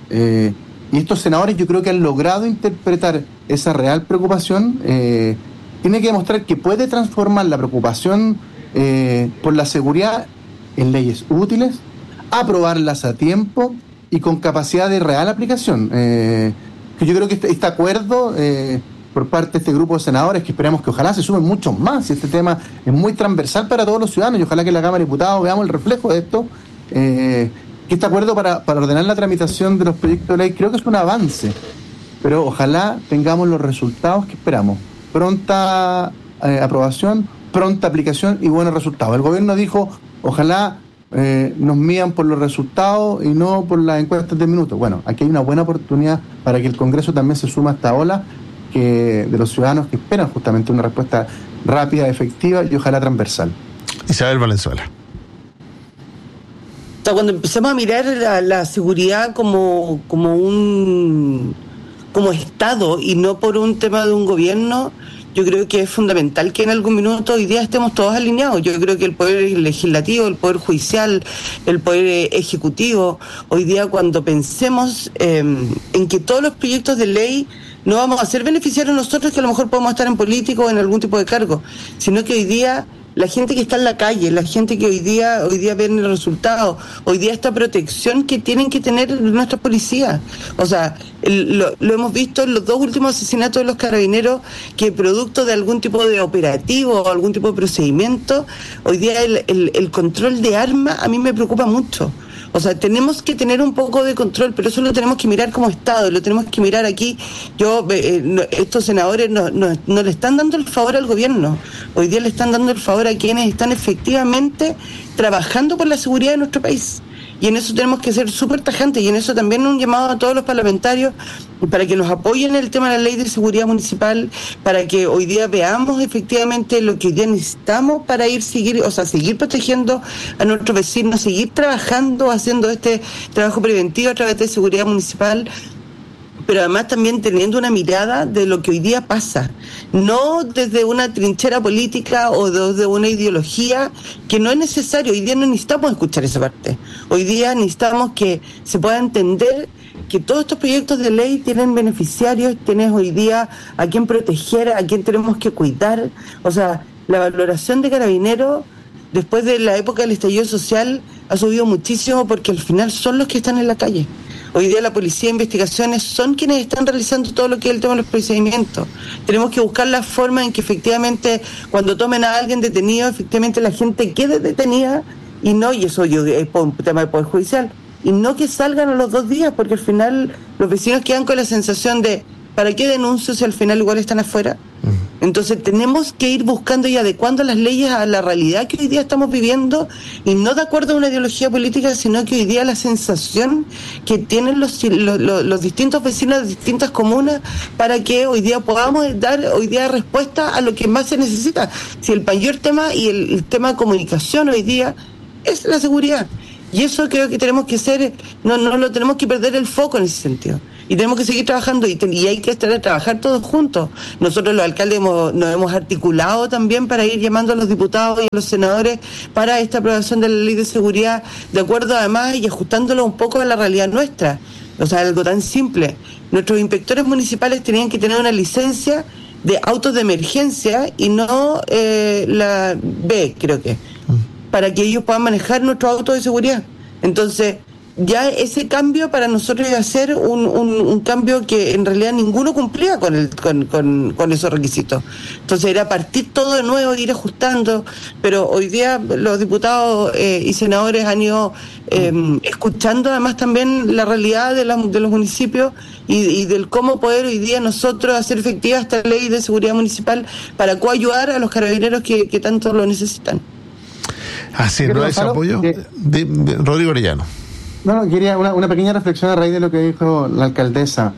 y estos senadores yo creo que han logrado interpretar esa real preocupación, tiene que demostrar que puede transformar la preocupación por la seguridad en leyes útiles, aprobarlas a tiempo y con capacidad de real aplicación. Que yo creo que este acuerdo por parte de este grupo de senadores, que esperamos que ojalá se sumen muchos más, y este tema es muy transversal para todos los ciudadanos, y ojalá que en la Cámara de Diputados veamos el reflejo de esto, que este acuerdo para ordenar la tramitación de los proyectos de ley creo que es un avance, pero ojalá tengamos los resultados que esperamos. Pronta aprobación, pronta aplicación y buenos resultados. El gobierno dijo, ojalá nos midan por los resultados y no por las encuestas de minutos. Bueno, aquí hay una buena oportunidad para que el Congreso también se suma a esta ola de los ciudadanos que esperan justamente una respuesta rápida, efectiva y ojalá transversal. Isabel Valenzuela. O sea, cuando empezamos a mirar la seguridad como Estado y no por un tema de un gobierno, yo creo que es fundamental que en algún minuto hoy día estemos todos alineados. Yo creo que el poder legislativo, el poder judicial, el poder ejecutivo, hoy día cuando pensemos en que todos los proyectos de ley no vamos a ser beneficiarios nosotros, que a lo mejor podemos estar en político o en algún tipo de cargo, sino que hoy día la gente que está en la calle, la gente que hoy día ven el resultado, hoy día esta protección que tienen que tener nuestras policías. O sea, lo hemos visto en los 2 últimos asesinatos de los carabineros, que producto de algún tipo de operativo o algún tipo de procedimiento, hoy día el control de armas a mí me preocupa mucho. O sea, tenemos que tener un poco de control, pero eso lo tenemos que mirar como Estado, lo tenemos que mirar aquí. Estos senadores no le están dando el favor al gobierno, hoy día le están dando el favor a quienes están efectivamente trabajando por la seguridad de nuestro país. Y en eso tenemos que ser súper tajantes, y en eso también un llamado a todos los parlamentarios para que nos apoyen en el tema de la ley de seguridad municipal, para que hoy día veamos efectivamente lo que hoy día necesitamos para seguir protegiendo a nuestros vecinos, seguir trabajando, haciendo este trabajo preventivo a través de seguridad municipal, pero además también teniendo una mirada de lo que hoy día pasa, no desde una trinchera política o desde una ideología, que no es necesario. Hoy día no necesitamos escuchar esa parte, hoy día necesitamos que se pueda entender que todos estos proyectos de ley tienen beneficiarios, tienes hoy día a quien proteger, a quien tenemos que cuidar. O sea, la valoración de Carabineros después de la época del estallido social ha subido muchísimo porque al final son los que están en la calle. Hoy día la policía de investigaciones son quienes están realizando todo lo que es el tema de los procedimientos. Tenemos que buscar la forma en que efectivamente cuando tomen a alguien detenido, efectivamente la gente quede detenida y eso es por un tema del Poder Judicial, y no que salgan a los 2 días, porque al final los vecinos quedan con la sensación de ¿para qué denuncio si al final igual están afuera? Entonces tenemos que ir buscando y adecuando las leyes a la realidad que hoy día estamos viviendo, y no de acuerdo a una ideología política, sino que hoy día la sensación que tienen los distintos vecinos de distintas comunas para que hoy día podamos dar hoy día respuesta a lo que más se necesita. Si el mayor tema y el tema de comunicación hoy día es la seguridad. Y eso creo que tenemos que ser, no lo tenemos que perder el foco en ese sentido. Y tenemos que seguir trabajando y hay que trabajar todos juntos. Nosotros los alcaldes nos hemos articulado también para ir llamando a los diputados y a los senadores para esta aprobación de la ley de seguridad, de acuerdo además y ajustándolo un poco a la realidad nuestra. O sea, algo tan simple. Nuestros inspectores municipales tenían que tener una licencia de autos de emergencia y no la B, creo que, para que ellos puedan manejar nuestros autos de seguridad. Entonces, ya ese cambio para nosotros iba a ser un cambio que en realidad ninguno cumplía con esos requisitos. Entonces era partir todo de nuevo, ir ajustando, pero hoy día los diputados y senadores han ido escuchando además también la realidad de los municipios y del cómo poder hoy día nosotros hacer efectiva esta ley de seguridad municipal para coayudar a los carabineros que tanto lo necesitan. Así es, ¿no es apoyo? Rodrigo Orellano. No, quería una pequeña reflexión a raíz de lo que dijo la alcaldesa.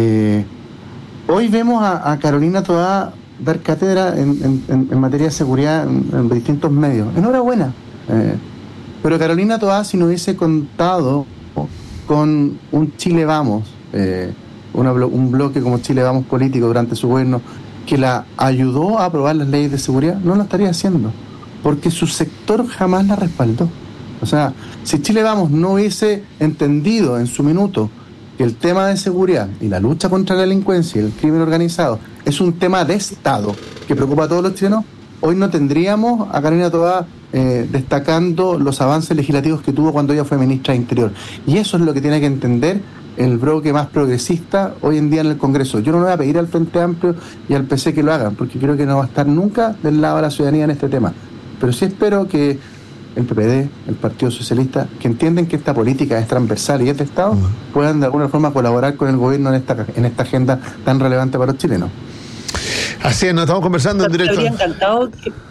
Hoy vemos a Carolina Toá dar cátedra en materia de seguridad en distintos medios. Enhorabuena. Pero Carolina Toá, si no hubiese contado con un Chile Vamos, un bloque como Chile Vamos político durante su gobierno, que la ayudó a aprobar las leyes de seguridad, no lo estaría haciendo, porque su sector jamás la respaldó. O sea, si Chile Vamos no hubiese entendido en su minuto que el tema de seguridad y la lucha contra la delincuencia y el crimen organizado es un tema de Estado que preocupa a todos los chilenos, hoy no tendríamos a Carolina Toá destacando los avances legislativos que tuvo cuando ella fue ministra de Interior. Y eso es lo que tiene que entender el bloque más progresista hoy en día en el Congreso. Yo no le voy a pedir al Frente Amplio y al PC que lo hagan, porque creo que no va a estar nunca del lado de la ciudadanía en este tema. Pero sí espero que el PPD, el Partido Socialista, que entienden que esta política es transversal y es de Estado, puedan de alguna forma colaborar con el gobierno en esta agenda tan relevante para los chilenos. Así es, nos estamos conversando en directo. Me habría encantado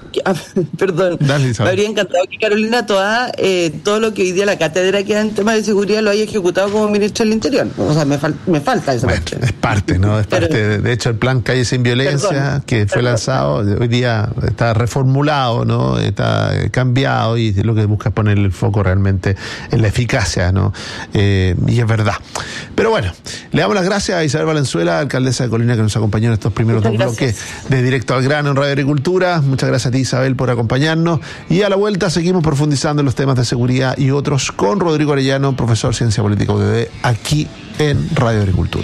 me habría encantado que Carolina Toá todo lo que hoy día la cátedra que da en temas de seguridad lo haya ejecutado como ministra del Interior. O sea, me falta esa parte. Es parte, ¿no? Es parte. De hecho, el plan Calle Sin Violencia, que fue lanzado, hoy día está reformulado, ¿no? Está cambiado y lo que busca es poner el foco realmente en la eficacia, ¿no? Y es verdad. Pero bueno, le damos las gracias a Isabel Valenzuela, alcaldesa de Colina, que nos acompañó en estos primeros dos bloques de Directo al Grano en Radio Agricultura. Muchas gracias a ti, Isabel, por acompañarnos, y a la vuelta seguimos profundizando en los temas de seguridad y otros con Rodrigo Orellano, profesor de Ciencia Política UDD, aquí en Radio Agricultura.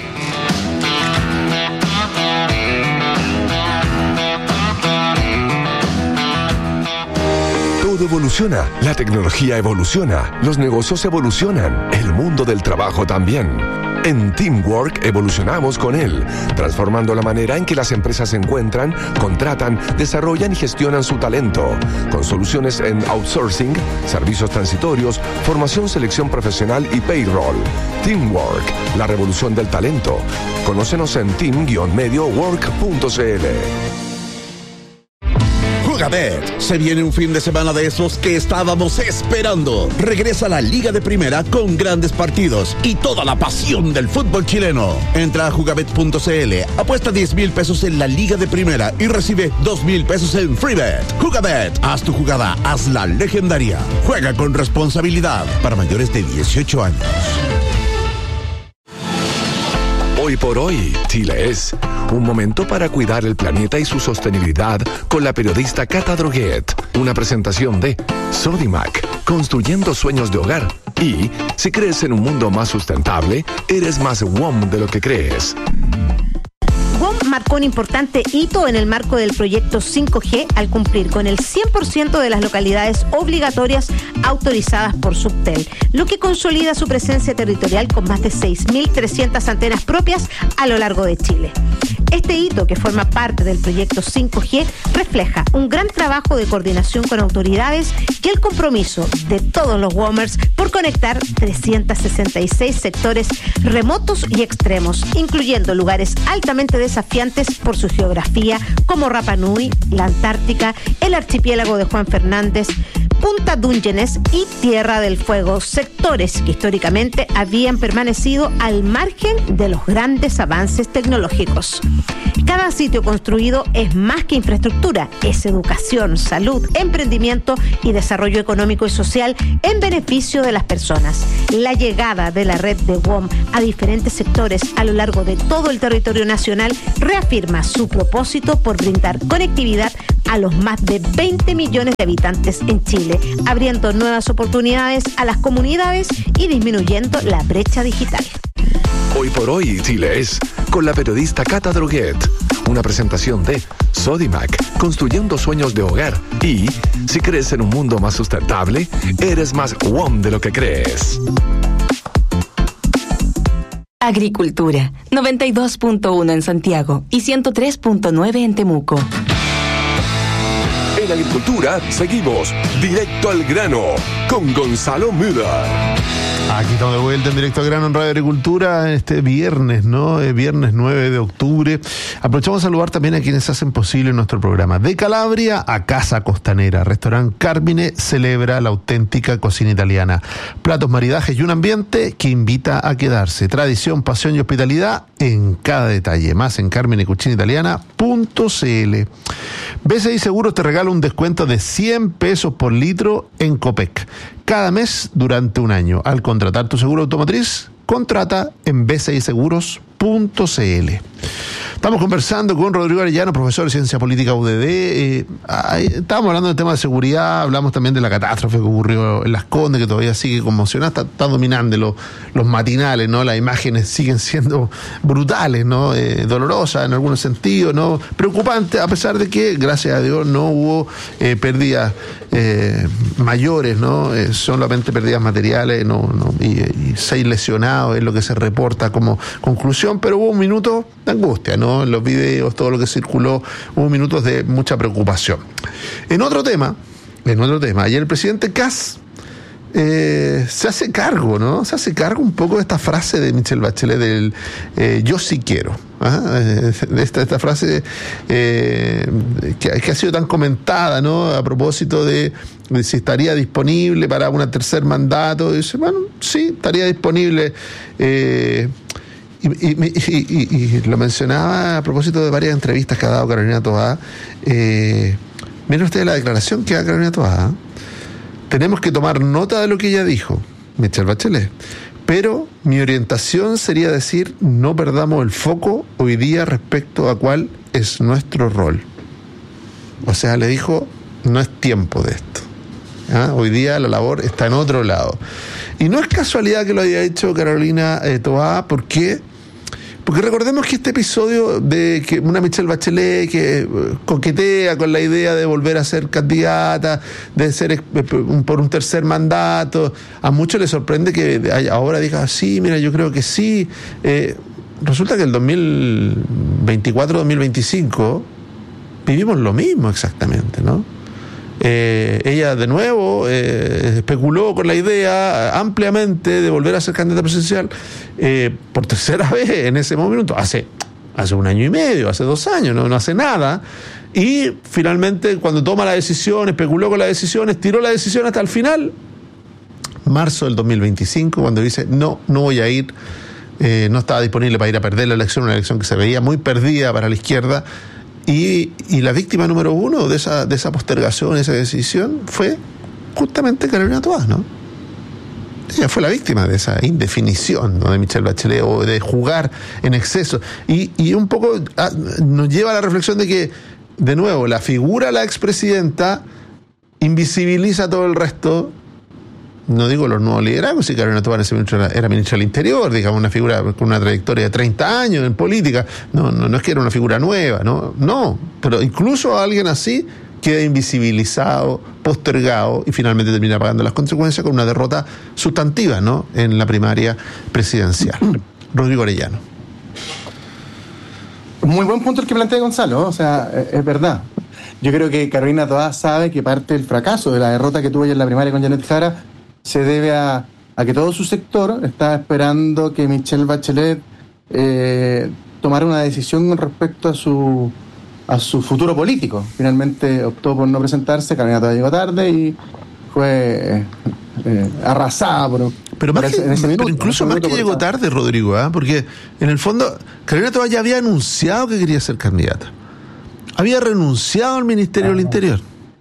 Todo evoluciona, la tecnología evoluciona, los negocios evolucionan, el mundo del trabajo también. En Teamwork evolucionamos con él, transformando la manera en que las empresas se encuentran, contratan, desarrollan y gestionan su talento, con soluciones en outsourcing, servicios transitorios, formación, selección profesional y payroll. Teamwork, la revolución del talento. Conócenos en team-mediowork.cl. Jugabet. Se viene un fin de semana de esos que estábamos esperando. Regresa la Liga de Primera con grandes partidos y toda la pasión del fútbol chileno. Entra a jugabet.cl, apuesta 10,000 pesos en la Liga de Primera y recibe 2,000 pesos en FreeBet. Jugabet, haz tu jugada, hazla legendaria. Juega con responsabilidad para mayores de 18 años. Hoy por hoy, Chile es un momento para cuidar el planeta y su sostenibilidad con la periodista Cata Droguet. Una presentación de Sodimac, construyendo sueños de hogar. Y si crees en un mundo más sustentable, eres más WOM de lo que crees. WOM marcó un importante hito en el marco del proyecto 5G al cumplir con el 100% de las localidades obligatorias autorizadas por Subtel, lo que consolida su presencia territorial con más de 6.300 antenas propias a lo largo de Chile. Este hito, que forma parte del proyecto 5G, refleja un gran trabajo de coordinación con autoridades y el compromiso de todos los WOMers por conectar 366 sectores remotos y extremos, incluyendo lugares altamente desafiantes por su geografía, como Rapa Nui, la Antártica, el archipiélago de Juan Fernández, Punta Dungeones y Tierra del Fuego, sectores que históricamente habían permanecido al margen de los grandes avances tecnológicos. Cada sitio construido es más que infraestructura, es educación, salud, emprendimiento y desarrollo económico y social en beneficio de las personas. La llegada de la red de WOM a diferentes sectores a lo largo de todo el territorio nacional reafirma su propósito por brindar conectividad a los más de 20 millones de habitantes en Chile, abriendo nuevas oportunidades a las comunidades y disminuyendo la brecha digital. Hoy por hoy, Chile es con la periodista Cata Droguet. Una presentación de Sodimac, construyendo sueños de hogar. Y si crees en un mundo más sustentable, eres más WOM de lo que crees. Agricultura, 92.1 en Santiago y 103.9 en Temuco. En Agricultura seguimos directo al grano con Gonzalo Müller. Aquí estamos de vuelta en Directo al Grano en Radio Agricultura este viernes, ¿no? Viernes 9 de octubre. Aprovechamos a saludar también a quienes hacen posible nuestro programa. De Calabria a Casa Costanera, Restaurante Carmine celebra la auténtica cocina italiana. Platos, maridajes y un ambiente que invita a quedarse. Tradición, pasión y hospitalidad en cada detalle. Más en carminecucinaitaliana.cl. BCI Seguros te regala un descuento de 100 pesos por litro en Copec. Cada mes durante un año. Al contratar tu seguro automotriz, contrata en bciseguros.cl. Estamos conversando con Rodrigo Arellano, profesor de Ciencia Política UDD. Estábamos hablando del tema de seguridad, hablamos también de la catástrofe que ocurrió en Las Condes, que todavía sigue conmocionada, está dominando los matinales, ¿no? Las imágenes siguen siendo brutales, ¿no? Dolorosas en algunos sentidos, ¿no? Preocupantes, a pesar de que, gracias a Dios, no hubo pérdidas mayores, ¿no? Solamente pérdidas materiales, y 6 lesionados es lo que se reporta como conclusión, pero hubo un minuto de angustia, ¿no? En los videos, todo lo que circuló, hubo minutos de mucha preocupación. En otro tema, ayer el presidente Kast se hace cargo, ¿no? Se hace cargo un poco de esta frase de Michelle Bachelet del yo sí quiero. Esta frase que ha sido tan comentada, ¿no? A propósito de si estaría disponible para un tercer mandato. Y dice, bueno, sí, estaría disponible. Y lo mencionaba a propósito de varias entrevistas que ha dado Carolina Toá. Miren ustedes la declaración que da Carolina Toá. Tenemos que tomar nota de lo que ella dijo, Michelle Bachelet. Pero mi orientación sería decir, no perdamos el foco hoy día respecto a cuál es nuestro rol. O sea, le dijo, no es tiempo de esto. Hoy día la labor está en otro lado. Y no es casualidad que lo haya hecho Carolina Toá, porque recordemos que este episodio de que una Michelle Bachelet que coquetea con la idea de volver a ser candidata, de ser por un tercer mandato, a muchos les sorprende que ahora diga, sí, mira, yo creo que sí. Resulta que el 2024-2025 vivimos lo mismo exactamente, ¿no? Ella de nuevo especuló con la idea ampliamente de volver a ser candidata presidencial por tercera vez en ese momento, hace 1 año y medio, hace 2 años, no hace nada, y finalmente cuando toma la decisión, especuló con la decisión, estiró la decisión hasta el final, marzo del 2025, cuando dice no voy a ir, no estaba disponible para ir a perder la elección, una elección que se veía muy perdida para la izquierda. Y la víctima número 1 de esa postergación, esa decisión, fue justamente Carolina Toá, ¿no? Ella fue la víctima de esa indefinición, ¿no? De Michelle Bachelet, o de jugar en exceso. Y un poco nos lleva a la reflexión de que, de nuevo, la figura de la expresidenta invisibiliza todo el resto no digo los nuevos liderazgos, si Carolina Toá era ministra del Interior, digamos, una figura con una trayectoria de 30 años en política, no es que era una figura nueva, no, pero incluso alguien así queda invisibilizado, postergado y finalmente termina pagando las consecuencias con una derrota sustantiva, ¿no?, en la primaria presidencial. Rodrigo Arellano. Muy buen punto el que plantea Gonzalo, o sea, es verdad. Yo creo que Carolina Toá sabe que parte del fracaso de la derrota que tuvo ella en la primaria con Janet Jara se debe a que todo su sector estaba esperando que Michelle Bachelet tomara una decisión con respecto a su futuro político. Finalmente optó por no presentarse, Carolina Toá llegó tarde y fue arrasada pero incluso más que llegó tarde, Rodrigo, porque en el fondo Carolina Toá ya había anunciado que quería ser candidata. Había renunciado al Ministerio del Interior.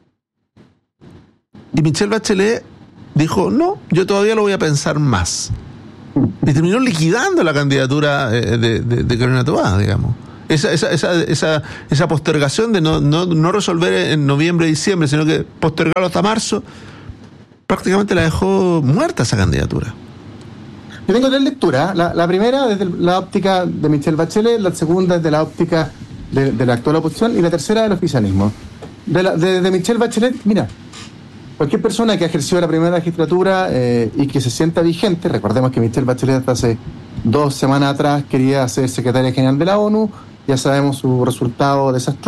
Y Michelle Bachelet dijo, no, yo todavía lo voy a pensar más. Y terminó liquidando la candidatura de Carolina Toá, digamos. Esa postergación de no resolver en noviembre, diciembre, sino que postergarlo hasta marzo, prácticamente la dejó muerta esa candidatura. Yo tengo tres lecturas. La primera desde la óptica de Michelle Bachelet, la segunda desde la óptica de la actual oposición y la tercera del oficialismo. De Michelle Bachelet, mira, cualquier persona que ha ejercido la primera legislatura y que se sienta vigente, recordemos que Michelle Bachelet hasta hace 2 semanas atrás quería ser secretaria general de la ONU, ya sabemos su resultado desastroso.